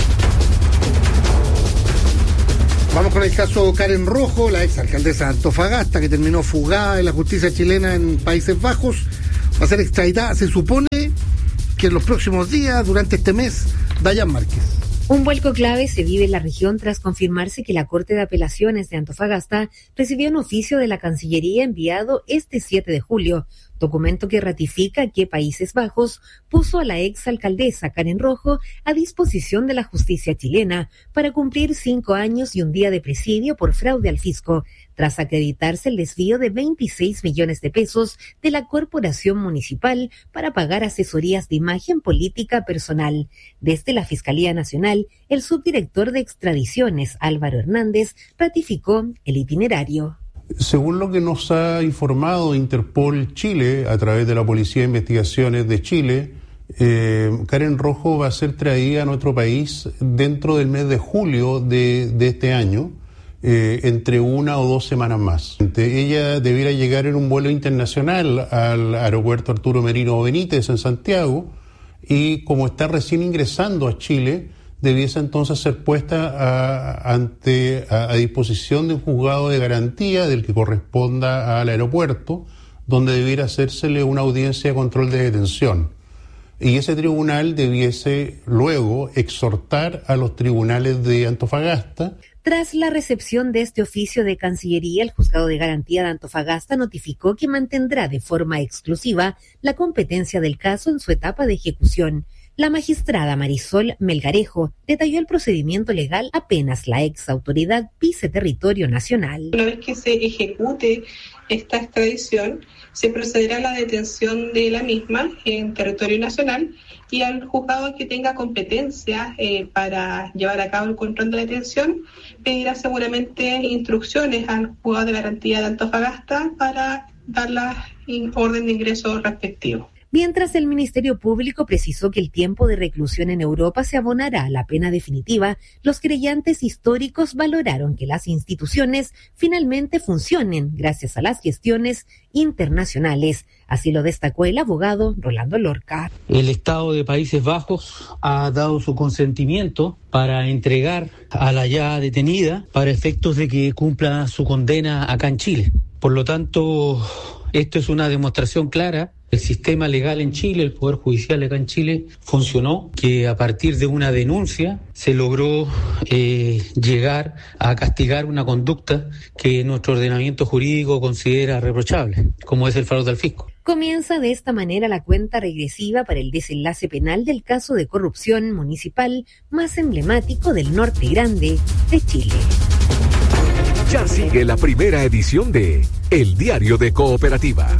Vamos con el caso Karen Rojo, la exalcaldesa de Antofagasta, que terminó fugada en la justicia chilena en Países Bajos. Va a ser extraditada, se supone que en los próximos días, durante este mes, Dayan Márquez. Un vuelco clave se vive en la región tras confirmarse que la Corte de Apelaciones de Antofagasta recibió un oficio de la Cancillería enviado este 7 de julio, documento que ratifica que Países Bajos puso a la exalcaldesa Karen Rojo a disposición de la justicia chilena para cumplir 5 años y un día de presidio por fraude al fisco, tras acreditarse el desvío de 26 millones de pesos de la corporación municipal para pagar asesorías de imagen política personal. Desde la Fiscalía Nacional, el subdirector de extradiciones, Álvaro Hernández, ratificó el itinerario. Según lo que nos ha informado Interpol Chile a través de la Policía de Investigaciones de Chile, Karen Rojo va a ser traída a nuestro país dentro del mes de julio de este año, entre 1 o 2 semanas más. Ella debiera llegar en un vuelo internacional al aeropuerto Arturo Merino Benítez en Santiago y como está recién ingresando a Chile, debiese entonces ser puesta a disposición de un juzgado de garantía del que corresponda al aeropuerto, donde debiera hacérsele una audiencia de control de detención. Y ese tribunal debiese luego exhortar a los tribunales de Antofagasta. Tras la recepción de este oficio de Cancillería, el Juzgado de Garantía de Antofagasta notificó que mantendrá de forma exclusiva la competencia del caso en su etapa de ejecución. La magistrada Marisol Melgarejo detalló el procedimiento legal apenas la ex autoridad pise territorio nacional. Una vez que se ejecute esta extradición, se procederá a la detención de la misma en territorio nacional y al juzgado que tenga competencia para llevar a cabo el control de la detención pedirá seguramente instrucciones al juzgado de garantía de Antofagasta para dar la orden de ingreso respectivo. Mientras el Ministerio Público precisó que el tiempo de reclusión en Europa se abonará a la pena definitiva, los querellantes históricos valoraron que las instituciones finalmente funcionen gracias a las gestiones internacionales. Así lo destacó el abogado Rolando Lorca. El Estado de Países Bajos ha dado su consentimiento para entregar a la ya detenida para efectos de que cumpla su condena acá en Chile. Por lo tanto, esto es una demostración clara. El sistema legal en Chile, el Poder Judicial acá en Chile, funcionó, que a partir de una denuncia se logró llegar a castigar una conducta que nuestro ordenamiento jurídico considera reprochable, como es el fraude al fisco. Comienza de esta manera la cuenta regresiva para el desenlace penal del caso de corrupción municipal más emblemático del norte grande de Chile. Ya sigue la primera edición de El Diario de Cooperativa.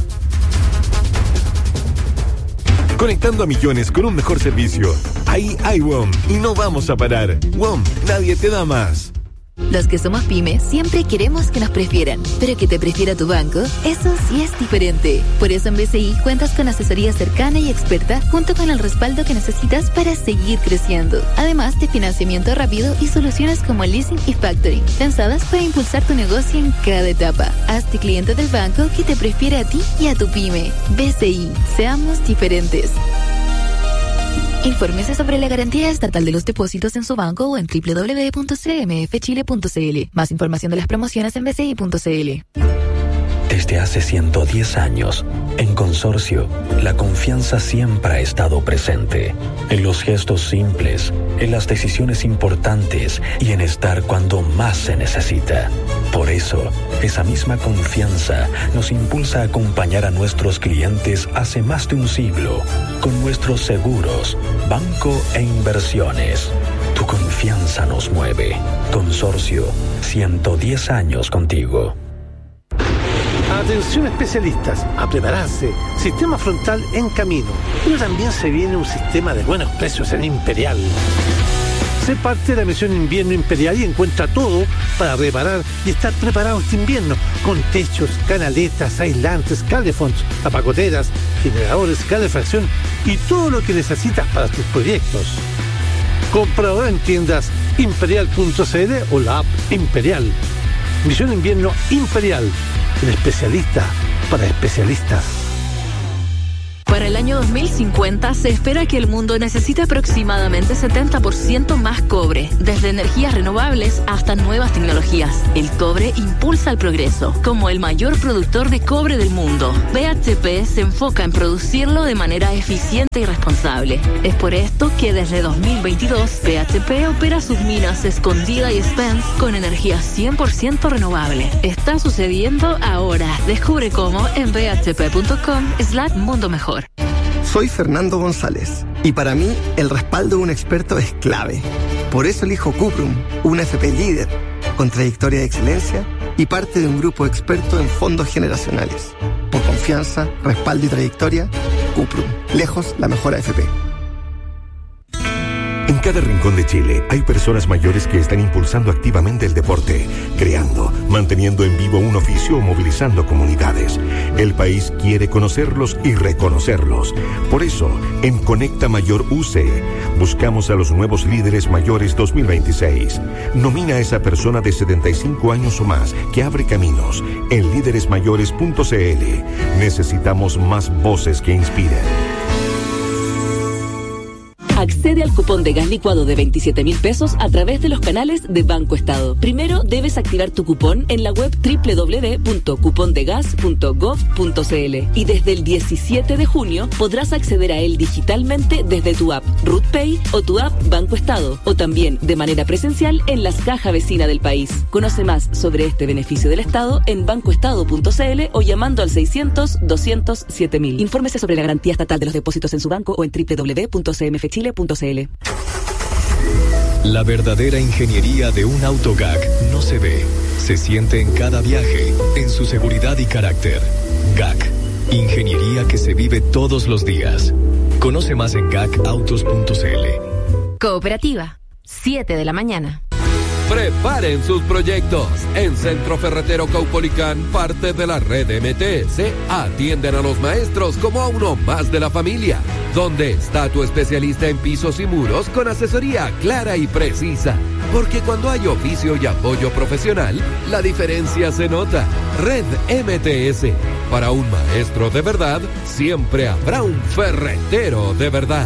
Conectando a millones con un mejor servicio. Ahí hay WOM y no vamos a parar. WOM, nadie te da más. Los que somos pymes siempre queremos que nos prefieran, pero que te prefiera tu banco, eso sí es diferente. Por eso en BCI cuentas con asesoría cercana y experta junto con el respaldo que necesitas para seguir creciendo. Además de financiamiento rápido y soluciones como leasing y factoring, pensadas para impulsar tu negocio en cada etapa. Hazte cliente del banco que te prefiere a ti y a tu pyme. BCI, seamos diferentes. Infórmese sobre la garantía estatal de los depósitos en su banco o en www.cmfchile.cl. Más información de las promociones en bci.cl. Desde hace 110 años, en Consorcio, la confianza siempre ha estado presente. En los gestos simples, en las decisiones importantes y en estar cuando más se necesita. Por eso, esa misma confianza nos impulsa a acompañar a nuestros clientes hace más de un siglo con nuestros seguros, banco e inversiones. Tu confianza nos mueve. Consorcio, 110 años contigo. Atención especialistas, a prepararse. Sistema frontal en camino. Pero también se viene un sistema de buenos precios en Imperial. Sé parte de la misión Invierno Imperial y encuentra todo para reparar y estar preparado este invierno. Con techos, canaletas, aislantes, calefonds, tapacoteras, generadores, calefacción y todo lo que necesitas para tus proyectos. Compra ahora en tiendas imperial.cl o la app Imperial. Misión Invierno Imperial. El especialista para especialistas. Para el año 2050 se espera que el mundo necesite aproximadamente 70% más cobre, desde energías renovables hasta nuevas tecnologías. El cobre impulsa el progreso. Como el mayor productor de cobre del mundo, BHP se enfoca en producirlo de manera eficiente y responsable. Es por esto que desde 2022 BHP opera sus minas Escondida y Spence con energía 100% renovable. Está sucediendo ahora. Descubre cómo en bhp.com/mundo mejor. Soy Fernando González y para mí el respaldo de un experto es clave. Por eso elijo Cuprum, una FP líder, con trayectoria de excelencia y parte de un grupo experto en fondos generacionales. Por confianza, respaldo y trayectoria, Cuprum, lejos la mejor AFP. En cada rincón de Chile hay personas mayores que están impulsando activamente el deporte, creando, manteniendo en vivo un oficio o movilizando comunidades. El país quiere conocerlos y reconocerlos. Por eso, en Conecta Mayor UC, buscamos a los nuevos líderes mayores 2026. Nomina a esa persona de 75 años o más que abre caminos en líderesmayores.cl. Necesitamos más voces que inspiren. Accede al cupón de gas licuado de 27.000 pesos a través de los canales de Banco Estado. Primero debes activar tu cupón en la web www.cupondegas.gov.cl y desde el 17 de junio podrás acceder a él digitalmente desde tu app RootPay o tu app Banco Estado o también de manera presencial en las cajas vecinas del país. Conoce más sobre este beneficio del Estado en bancoestado.cl o llamando al 600-200-7000. Infórmese sobre la garantía estatal de los depósitos en su banco o en www.cmfchile.cl. La verdadera ingeniería de un auto GAC no se ve, se siente en cada viaje, en su seguridad y carácter. GAC, ingeniería que se vive todos los días. Conoce más en gacautos.cl. Cooperativa, 7 de la mañana. Preparen sus proyectos. En Centro Ferretero Caupolicán, parte de la red MTS, atienden a los maestros como a uno más de la familia. ¿Dónde está tu especialista en pisos y muros con asesoría clara y precisa? Porque cuando hay oficio y apoyo profesional, la diferencia se nota. Red MTS. Para un maestro de verdad, siempre habrá un ferretero de verdad.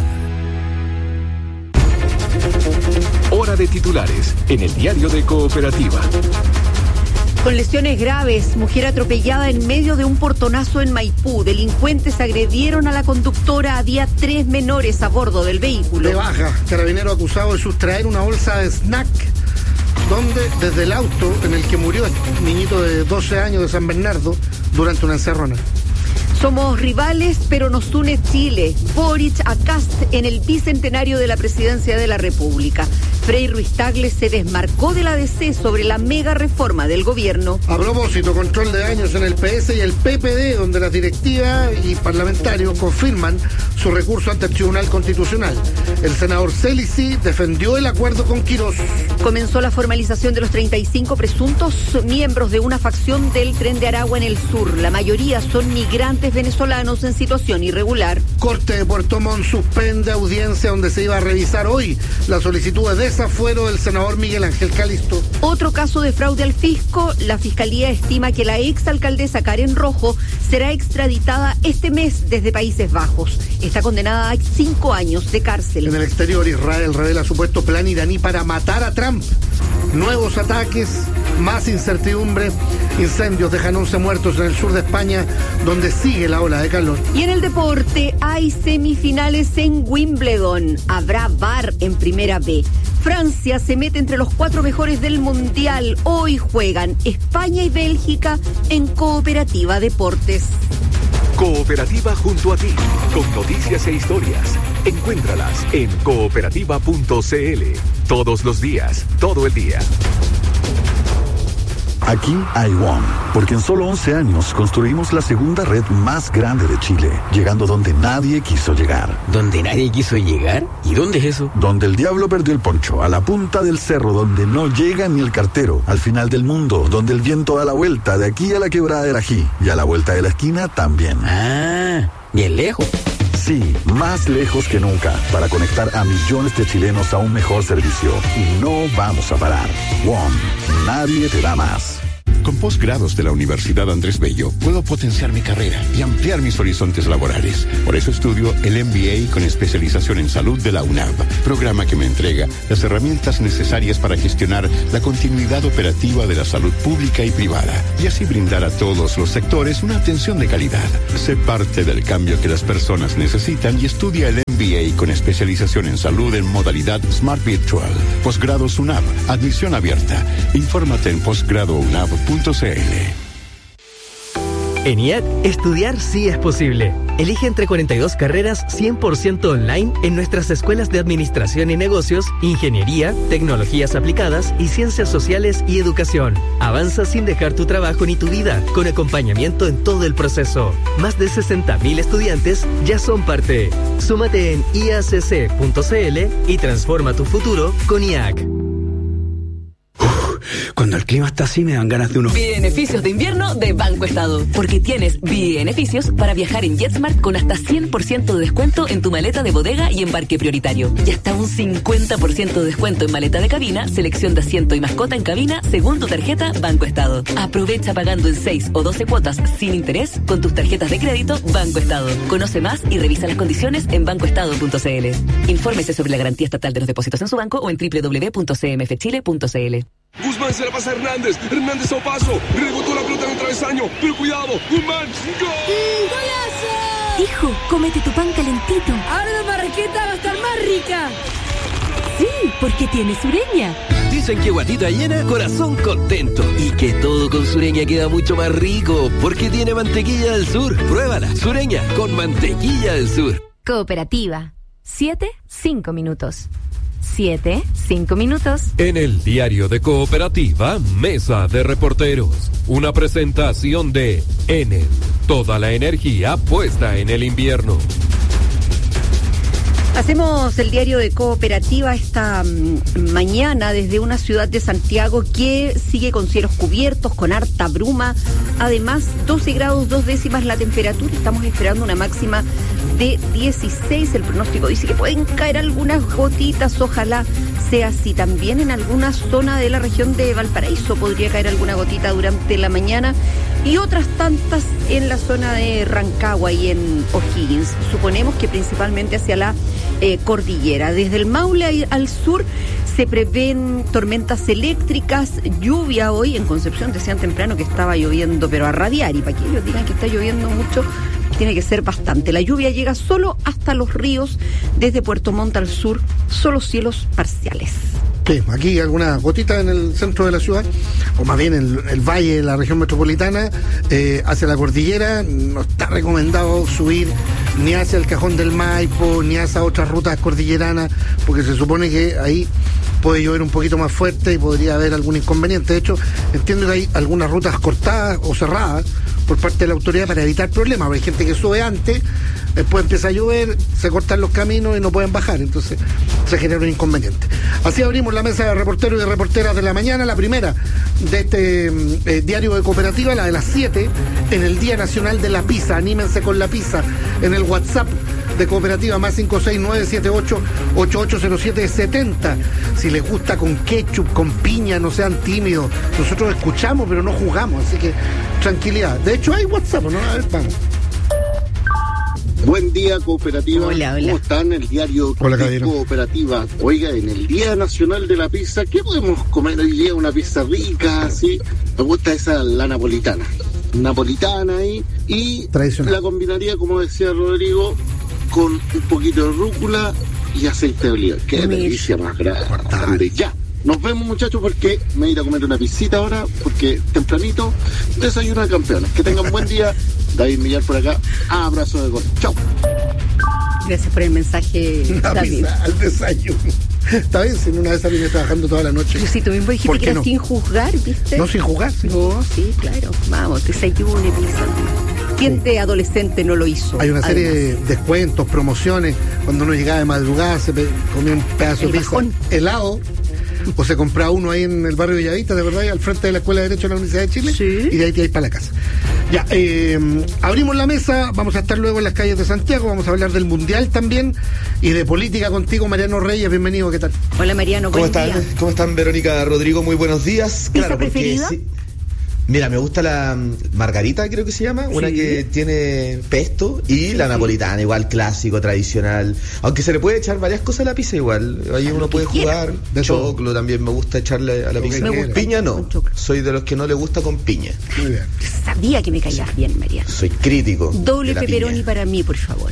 Hora de titulares en el diario de Cooperativa. Con lesiones graves, mujer atropellada en medio de un portonazo en Maipú. Delincuentes agredieron a la conductora. Había 3 menores a bordo del vehículo. De baja, carabinero acusado de sustraer una bolsa de snack, donde desde el auto en el que murió este niñito de 12 años de San Bernardo durante una encerrona. Somos rivales, pero nos une Chile. Boric a Kast en el bicentenario de la presidencia de la República. Frei Ruiz Tagle se desmarcó de la DC sobre la mega reforma del gobierno. A propósito, control de daños en el PS y el PPD, donde las directivas y parlamentarios confirman su recurso ante el Tribunal Constitucional. El senador Celici defendió el acuerdo con Quirós. Comenzó la formalización de los 35 presuntos miembros de una facción del Tren de Aragua en el sur. La mayoría son migrantes venezolanos en situación irregular. Corte de Puerto Montt suspende audiencia donde se iba a revisar hoy la solicitud de desafuero del senador Miguel Ángel Calisto. Otro caso de fraude al fisco. La fiscalía estima que la exalcaldesa Karen Rojo será extraditada este mes desde Países Bajos. Está condenada a 5 años de cárcel. En el exterior, Israel revela supuesto plan iraní para matar a Trump. Nuevos ataques, más incertidumbre. Incendios dejan 11 muertos en el sur de España, donde sigue la ola de calor. Y en el deporte hay semifinales en Wimbledon. Habrá VAR en Primera B. Francia se mete entre los 4 mejores del Mundial. Hoy juegan España y Bélgica en Cooperativa Deportes. Cooperativa junto a ti, con noticias e historias. Encuéntralas en cooperativa.cl. Todos los días, todo el día. Aquí hay WOM, porque en solo 11 años construimos la segunda red más grande de Chile, llegando donde nadie quiso llegar. ¿Donde nadie quiso llegar? ¿Y dónde es eso? Donde el diablo perdió el poncho, a la punta del cerro, donde no llega ni el cartero, al final del mundo, donde el viento da la vuelta, de aquí a la quebrada del Ají, y a la vuelta de la esquina también. Ah, bien lejos. Sí, más lejos que nunca, para conectar a millones de chilenos a un mejor servicio. Y no vamos a parar. WOM, nadie te da más. Con posgrados de la Universidad Andrés Bello puedo potenciar mi carrera y ampliar mis horizontes laborales. Por eso estudio el MBA con especialización en salud de la UNAV, programa que me entrega las herramientas necesarias para gestionar la continuidad operativa de la salud pública y privada y así brindar a todos los sectores una atención de calidad. Sé parte del cambio que las personas necesitan y estudia el MBA con especialización en salud en modalidad Smart Virtual. Posgrados UNAV, admisión abierta. Infórmate en posgradounab.cl. En IAC, estudiar sí es posible. Elige entre 42 carreras 100% online en nuestras escuelas de Administración y Negocios, Ingeniería, Tecnologías Aplicadas y Ciencias Sociales y Educación. Avanza sin dejar tu trabajo ni tu vida, con acompañamiento en todo el proceso. Más de 60.000 estudiantes ya son parte. Súmate en iacc.cl y transforma tu futuro con IAC. Cuando el clima está así me dan ganas de unos Beneficios de invierno de Banco Estado. Porque tienes beneficios para viajar en JetSmart con hasta 100% de descuento en tu maleta de bodega y embarque prioritario. Y hasta un 50% de descuento en maleta de cabina, selección de asiento y mascota en cabina según tu tarjeta Banco Estado. Aprovecha pagando en 6 o 12 cuotas sin interés con tus tarjetas de crédito Banco Estado. Conoce más y revisa las condiciones en bancoestado.cl. Infórmese sobre la garantía estatal de los depósitos en su banco o en www.cmfchile.cl. Guzmán se la pasa a Hernández. Hernández a paso. Rebotó la pelota en el travesaño. Pero cuidado. Guzmán. ¡Gol! ¡Golazo! Hijo, cómete tu pan calentito. Ahora la marraqueta va a estar más rica. Sí, porque tiene Sureña. Dicen que guatita llena, corazón contento. Y que todo con Sureña queda mucho más rico. Porque tiene mantequilla del sur. Pruébala. Sureña con mantequilla del sur. Cooperativa. 7-5 minutos. 7-5 minutos. En el diario de Cooperativa, Mesa de Reporteros. Una presentación de Enel. Toda la energía puesta en el invierno. Hacemos el diario de Cooperativa esta mañana desde una ciudad de Santiago que sigue con cielos cubiertos, con harta bruma. Además, 12 grados 2 décimas la temperatura. Estamos esperando una máxima de 16. El pronóstico dice que pueden caer algunas gotitas. Ojalá sea así. También en alguna zona de la región de Valparaíso podría caer alguna gotita durante la mañana. Y otras tantas en la zona de Rancagua y en O'Higgins. Suponemos que principalmente hacia la cordillera. Desde el Maule al sur se prevén tormentas eléctricas, lluvia hoy. En Concepción decían temprano que estaba lloviendo, pero a radiar. Y para que ellos digan que está lloviendo mucho, tiene que ser bastante. La lluvia llega solo hasta los ríos. Desde Puerto Montt al sur, solo cielos parciales. Sí, aquí algunas gotitas en el centro de la ciudad, o más bien en el valle de la región metropolitana, hacia la cordillera. No está recomendado subir ni hacia el Cajón del Maipo, ni hacia otras rutas cordilleranas, porque se supone que ahí puede llover un poquito más fuerte y podría haber algún inconveniente. De hecho, entiendo que hay algunas rutas cortadas o cerradas por parte de la autoridad para evitar problemas. Hay gente que sube antes, después empieza a llover, se cortan los caminos y no pueden bajar, entonces se genera un inconveniente. Así abrimos la mesa de reporteros y de reporteras de la mañana, la primera de este diario de Cooperativa, la de las 7, en el Día Nacional de la Pizza. Anímense con la pizza en el WhatsApp de Cooperativa, más 56978880770. Si les gusta con ketchup, con piña, no sean tímidos. Nosotros escuchamos, pero no jugamos, así que tranquilidad. De hecho, hay WhatsApp, ¿no? A ver, vamos. Buen día, Cooperativa. Hola. ¿Cómo están? El diario de Cooperativa. Oiga, en el Día Nacional de la Pizza, ¿qué podemos comer hoy día? Una pizza rica, así. Me gusta la napolitana. Napolitana ahí. Y la combinaría, como decía Rodrigo, con un poquito de rúcula y aceite de oliva. Qué delicia más grande. Ya. Nos vemos, muchachos, porque me voy a ir a comer una piscita ahora, porque tempranito desayuno de campeones. Que tengan buen día. David Millar por acá. Abrazo de gol. Chau. Gracias por el mensaje, David. Al desayuno. Está bien, si una vez viene trabajando toda la noche. Pero si tú mismo dijiste que era sin juzgar, ¿viste? No, sin juzgar. Sí. No, sí, claro. Vamos, desayune, pizza. ¿Quién de adolescente no lo hizo? Hay una serie de descuentos, promociones. Cuando uno llegaba de madrugada, se comía un pedazo de pizza helado. O se compraba uno ahí en el barrio Villavista, de verdad, al frente de la Escuela de Derecho de la Universidad de Chile, y de ahí te vais para la casa. Ya, abrimos la mesa, vamos a estar luego en las calles de Santiago, vamos a hablar del Mundial también, y de política contigo, Mariano Reyes, bienvenido, ¿qué tal? Hola, Mariano, ¿Cómo están? ¿Cómo están, Verónica, Rodrigo? Muy buenos días. ¿Pizza preferida? Mira, me gusta la margarita, creo que se llama, una que tiene pesto, y la napolitana, igual clásico, tradicional. Aunque se le puede echar varias cosas a la pizza igual. Ahí uno puede jugar. De choclo también me gusta echarle a la pizza. Piña no. Soy de los que no le gusta con piña. Muy bien. Sabía que me caías bien, Mariano. Soy crítico. Doble pepperoni para mí, por favor.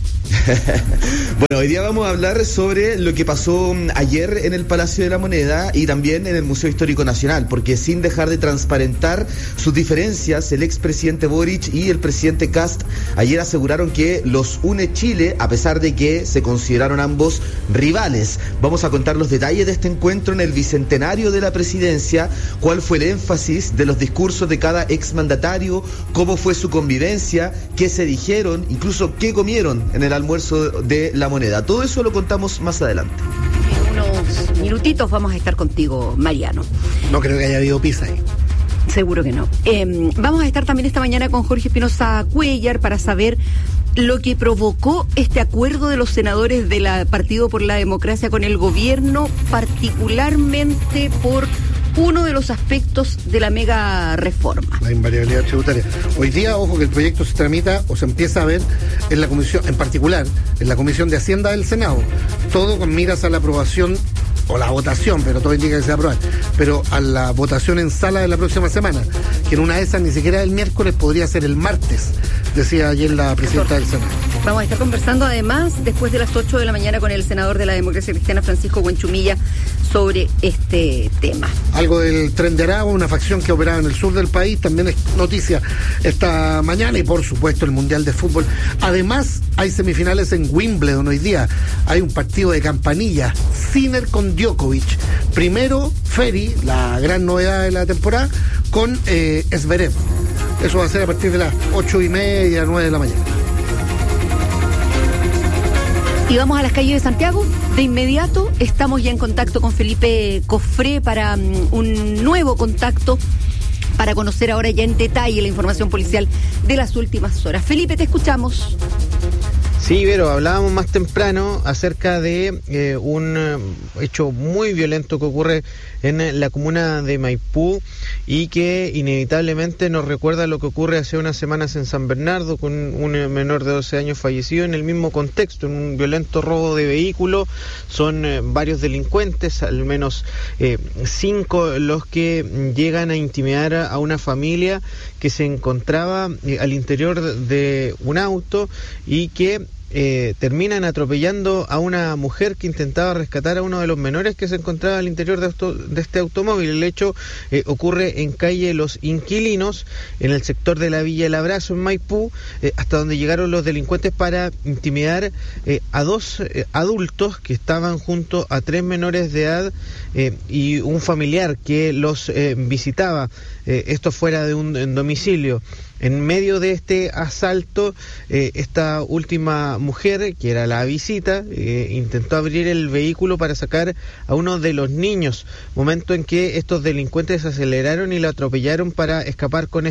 Bueno, hoy día vamos a hablar sobre lo que pasó ayer en el Palacio de la Moneda y también en el Museo Histórico Nacional, porque sin dejar de transparentar sus diferencias, el expresidente Boric y el presidente Kast ayer aseguraron que los une Chile, a pesar de que se consideraron ambos rivales. Vamos a contar los detalles de este encuentro en el bicentenario de la presidencia, cuál fue el énfasis de los discursos de cada exmandatario, cómo fue su convivencia, qué se dijeron, incluso qué comieron en el almuerzo de la Moneda. Todo eso lo contamos más adelante. En unos minutitos vamos a estar contigo, Mariano. No creo que haya habido pizza ahí. Seguro que no. Vamos a estar también esta mañana con Jorge Espinosa Cuéllar para saber lo que provocó este acuerdo de los senadores del Partido por la Democracia con el gobierno, particularmente por uno de los aspectos de la mega reforma. La invariabilidad tributaria. Hoy día, ojo, que el proyecto se tramita o se empieza a ver en la comisión, en particular, en la Comisión de Hacienda del Senado. Todo con miras a la aprobación o la votación, pero todo indica que se va a aprobar, pero a la votación en sala de la próxima semana, que en una de esas ni siquiera el miércoles, podría ser el martes, decía ayer la presidenta del Senado. Vamos a estar conversando además después de las 8 de la mañana con el senador de la Democracia Cristiana, Francisco Buenchumilla, sobre este tema. Algo del Tren de Aragua, una facción que operaba en el sur del país, también es noticia esta mañana, y por supuesto el Mundial de Fútbol. Además, hay semifinales en Wimbledon hoy día. Hay un partido de campanilla, Sinner con Djokovic. Primero, Ferry, la gran novedad de la temporada, con Zverev. Eso va a ser a partir de las 8:30, 9 de la mañana. Y vamos a las calles de Santiago. De inmediato estamos ya en contacto con Felipe Cofré para un nuevo contacto para conocer ahora ya en detalle la información policial de las últimas horas. Felipe, te escuchamos. Sí, Vero, hablábamos más temprano acerca de un hecho muy violento que ocurre en la comuna de Maipú y que inevitablemente nos recuerda lo que ocurre hace unas semanas en San Bernardo con un menor de 12 años fallecido en el mismo contexto, en un violento robo de vehículo. Son varios delincuentes, al menos 5 los que llegan a intimidar a una familia que se encontraba al interior de un auto y que terminan atropellando a una mujer que intentaba rescatar a uno de los menores que se encontraba al interior de este automóvil. El hecho ocurre en calle Los Inquilinos, en el sector de la Villa El Abrazo, en Maipú, hasta donde llegaron los delincuentes para intimidar a 2 adultos que estaban junto a 3 menores de edad y un familiar que los visitaba, esto fuera de un domicilio. En medio de este asalto, esta última mujer, que era la visita, intentó abrir el vehículo para sacar a uno de los niños, momento en que estos delincuentes aceleraron y lo atropellaron para escapar con este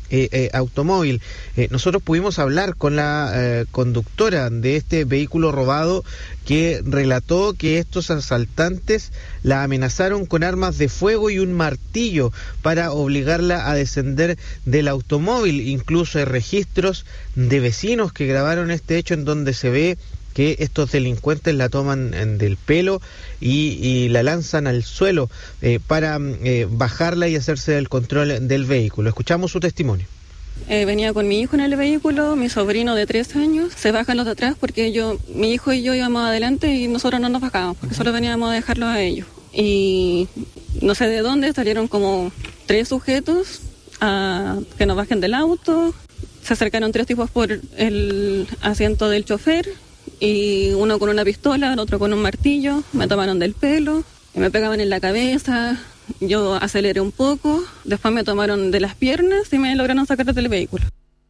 automóvil. Nosotros pudimos hablar con la conductora de este vehículo robado, que relató que estos asaltantes la amenazaron con armas de fuego y un martillo para obligarla a descender del automóvil. Incluso hay registros de vecinos que grabaron este hecho en donde se ve que estos delincuentes la toman del pelo y la lanzan al suelo para bajarla y hacerse del control del vehículo. Escuchamos su testimonio. Venía con mi hijo en el vehículo, mi sobrino de 3 años, se bajan los de atrás porque mi hijo y yo íbamos adelante y nosotros no nos bajamos porque solo veníamos a dejarlos a ellos. Y no sé de dónde salieron como 3 sujetos a que nos bajen del auto, se acercaron 3 tipos por el asiento del chofer y uno con una pistola, el otro con un martillo, me tomaron del pelo, y me pegaban en la cabeza. Yo aceleré un poco, después me tomaron de las piernas y me lograron sacar del vehículo.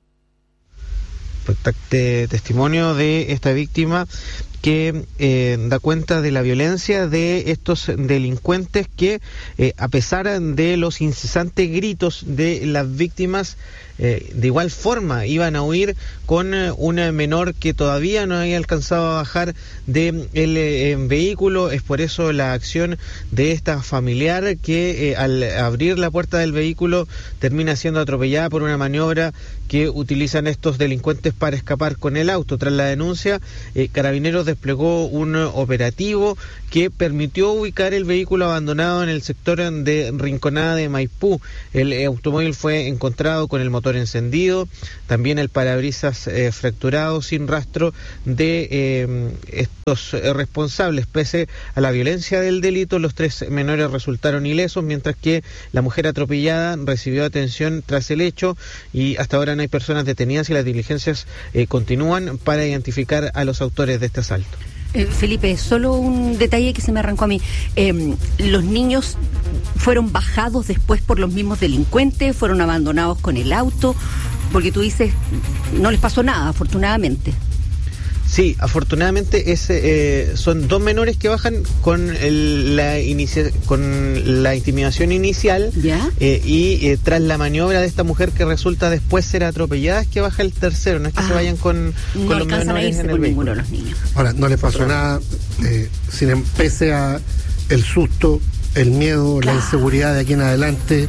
Testimonio de esta víctima que da cuenta de la violencia de estos delincuentes que, a pesar de los incesantes gritos de las víctimas, de igual forma iban a huir con una menor que todavía no había alcanzado a bajar del vehículo. Es por eso la acción de esta familiar que al abrir la puerta del vehículo termina siendo atropellada por una maniobra que utilizan estos delincuentes para escapar con el auto. Tras la denuncia, Carabineros desplegó un operativo que permitió ubicar el vehículo abandonado en el sector de Rinconada de Maipú. El automóvil fue encontrado con el motor encendido, también el parabrisas fracturado, sin rastro de estos responsables. Pese a la violencia del delito, los 3 menores resultaron ilesos, mientras que la mujer atropellada recibió atención tras el hecho, y hasta ahora no hay personas detenidas y las diligencias continúan para identificar a los autores de este asalto. Felipe, solo un detalle que se me arrancó a mí. ¿Los niños fueron bajados después por los mismos delincuentes? ¿Fueron abandonados con el auto? Porque tú dices, no les pasó nada, afortunadamente. Sí, afortunadamente son 2 menores que bajan con la intimidación inicial. ¿Ya? Y tras la maniobra de esta mujer que resulta después ser atropellada es que baja el tercero. No es que se vayan con los menores en el vehículo. Ninguno de los niños. Ahora, no les pasó nada, pese a el susto, el miedo, la inseguridad de aquí en adelante,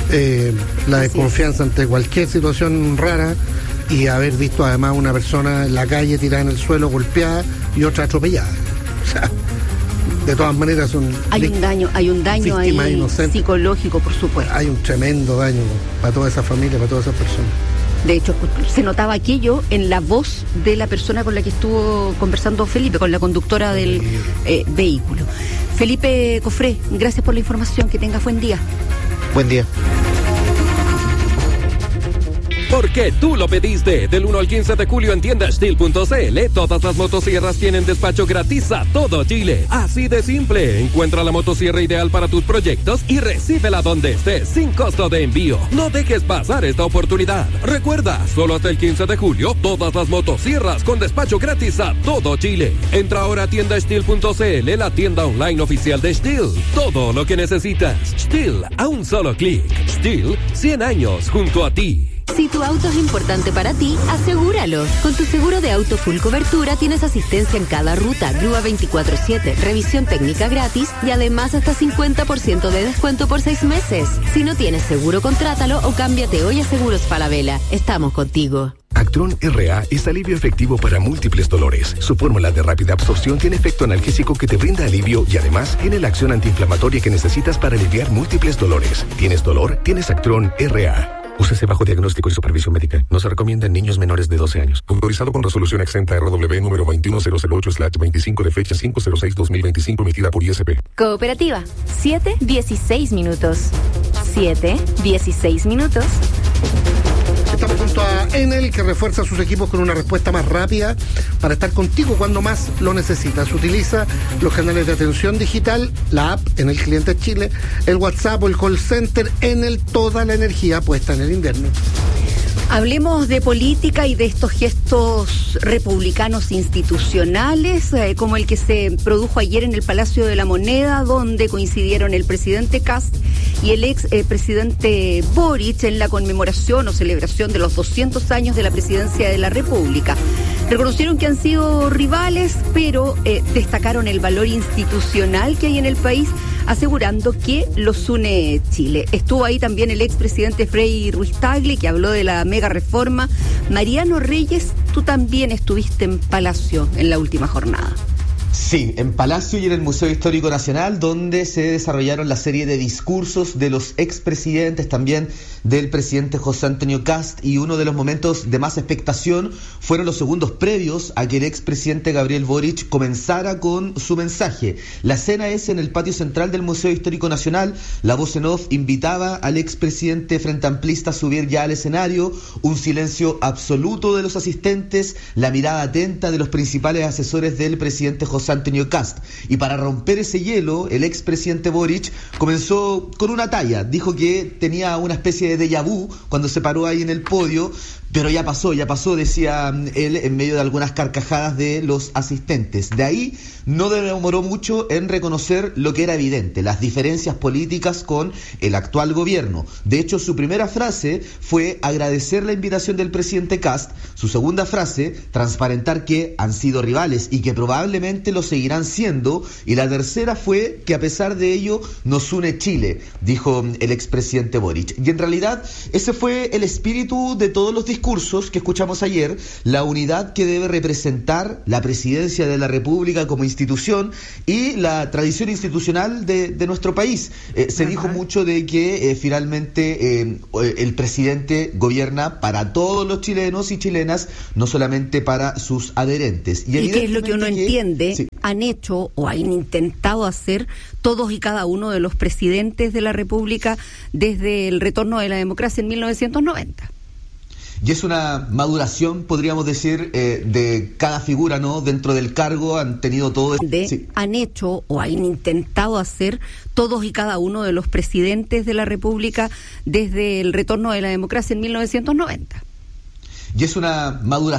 la desconfianza ante cualquier situación rara, y haber visto además una persona en la calle tirada en el suelo, golpeada, y otra atropellada. O sea, de todas maneras hay un daño ahí inocentes, psicológico, por supuesto. Hay un tremendo daño para toda esa familia, para todas esas personas. De hecho, se notaba aquello en la voz de la persona con la que estuvo conversando Felipe, con la conductora del vehículo. Felipe Cofré, gracias por la información, que tengas buen día. Buen día. Porque tú lo pediste. Del 1 al 15 de julio en tiendasteel.cl, todas las motosierras tienen despacho gratis a todo Chile. Así de simple. Encuentra la motosierra ideal para tus proyectos y recíbela donde estés, sin costo de envío. No dejes pasar esta oportunidad. Recuerda, solo hasta el 15 de julio, todas las motosierras con despacho gratis a todo Chile. Entra ahora a tiendasteel.cl, la tienda online oficial de Stihl. Todo lo que necesitas. Stihl, a un solo clic. Stihl, 100 años junto a ti. Si tu auto es importante para ti, asegúralo. Con tu seguro de auto full cobertura tienes asistencia en cada ruta, grúa 24/7, revisión técnica gratis y además hasta 50% de descuento por 6 meses. Si no tienes seguro, contrátalo o cámbiate hoy a Seguros Falabella. Estamos contigo. Actron RA es alivio efectivo para múltiples dolores. Su fórmula de rápida absorción tiene efecto analgésico que te brinda alivio y además tiene la acción antiinflamatoria que necesitas para aliviar múltiples dolores. ¿Tienes dolor? Tienes Actron RA. Úsese bajo diagnóstico y supervisión médica. No se recomienda en niños menores de 12 años. Autorizado con resolución exenta RW número 21008/25 de fecha 506/2025 emitida por ISP. Cooperativa. 7:16 minutos. 7:16 minutos. Estamos junto a Enel, que refuerza sus equipos con una respuesta más rápida para estar contigo cuando más lo necesitas. Utiliza los canales de atención digital, la app Enel Cliente Chile, el WhatsApp o el call center. Enel, toda la energía puesta en el invierno. Hablemos de política y de estos gestos republicanos institucionales, como el que se produjo ayer en el Palacio de la Moneda, donde coincidieron el presidente Kast y el ex presidente Boric en la conmemoración o celebración de los 200 años de la presidencia de la República. Reconocieron que han sido rivales, pero destacaron el valor institucional que hay en el país, asegurando que los une Chile. Estuvo ahí también el expresidente Frei Ruiz-Tagle, que habló de la mega reforma. Mariano Reyes, tú también estuviste en Palacio en la última jornada. Sí, en Palacio y en el Museo Histórico Nacional, donde se desarrollaron la serie de discursos de los expresidentes, también del presidente José Antonio Kast, y uno de los momentos de más expectación fueron los segundos previos a que el expresidente Gabriel Boric comenzara con su mensaje. La escena es en el patio central del Museo Histórico Nacional. La voz en off invitaba al expresidente frente amplista a subir ya al escenario, un silencio absoluto de los asistentes, la mirada atenta de los principales asesores del presidente José Antonio Kast. Y para romper ese hielo, el expresidente Boric comenzó con una talla. Dijo que tenía una especie de déjà vu cuando se paró ahí en el podio, pero ya pasó, decía él en medio de algunas carcajadas de los asistentes. De ahí no demoró mucho en reconocer lo que era evidente, las diferencias políticas con el actual gobierno. De hecho, su primera frase fue agradecer la invitación del presidente Kast. Su segunda frase, transparentar que han sido rivales y que probablemente lo seguirán siendo. Y la tercera fue que a pesar de ello nos une Chile, dijo el expresidente Boric. Y en realidad ese fue el espíritu de todos los discursos que escuchamos ayer, la unidad que debe representar la presidencia de la República como institución y la tradición institucional de nuestro país. Se dijo mucho de que finalmente el presidente gobierna para todos los chilenos y chilenas, no solamente para sus adherentes. ¿Y qué es lo que uno entiende? Sí. Han hecho o han intentado hacer todos y cada uno de los presidentes de la República desde el retorno de la democracia en 1990. Y es una maduración, podríamos decir, de cada figura, ¿no? Dentro del cargo han tenido todo... Sí. Han hecho o han intentado hacer todos y cada uno de los presidentes de la República desde el retorno de la democracia en 1990. Y es una maduración.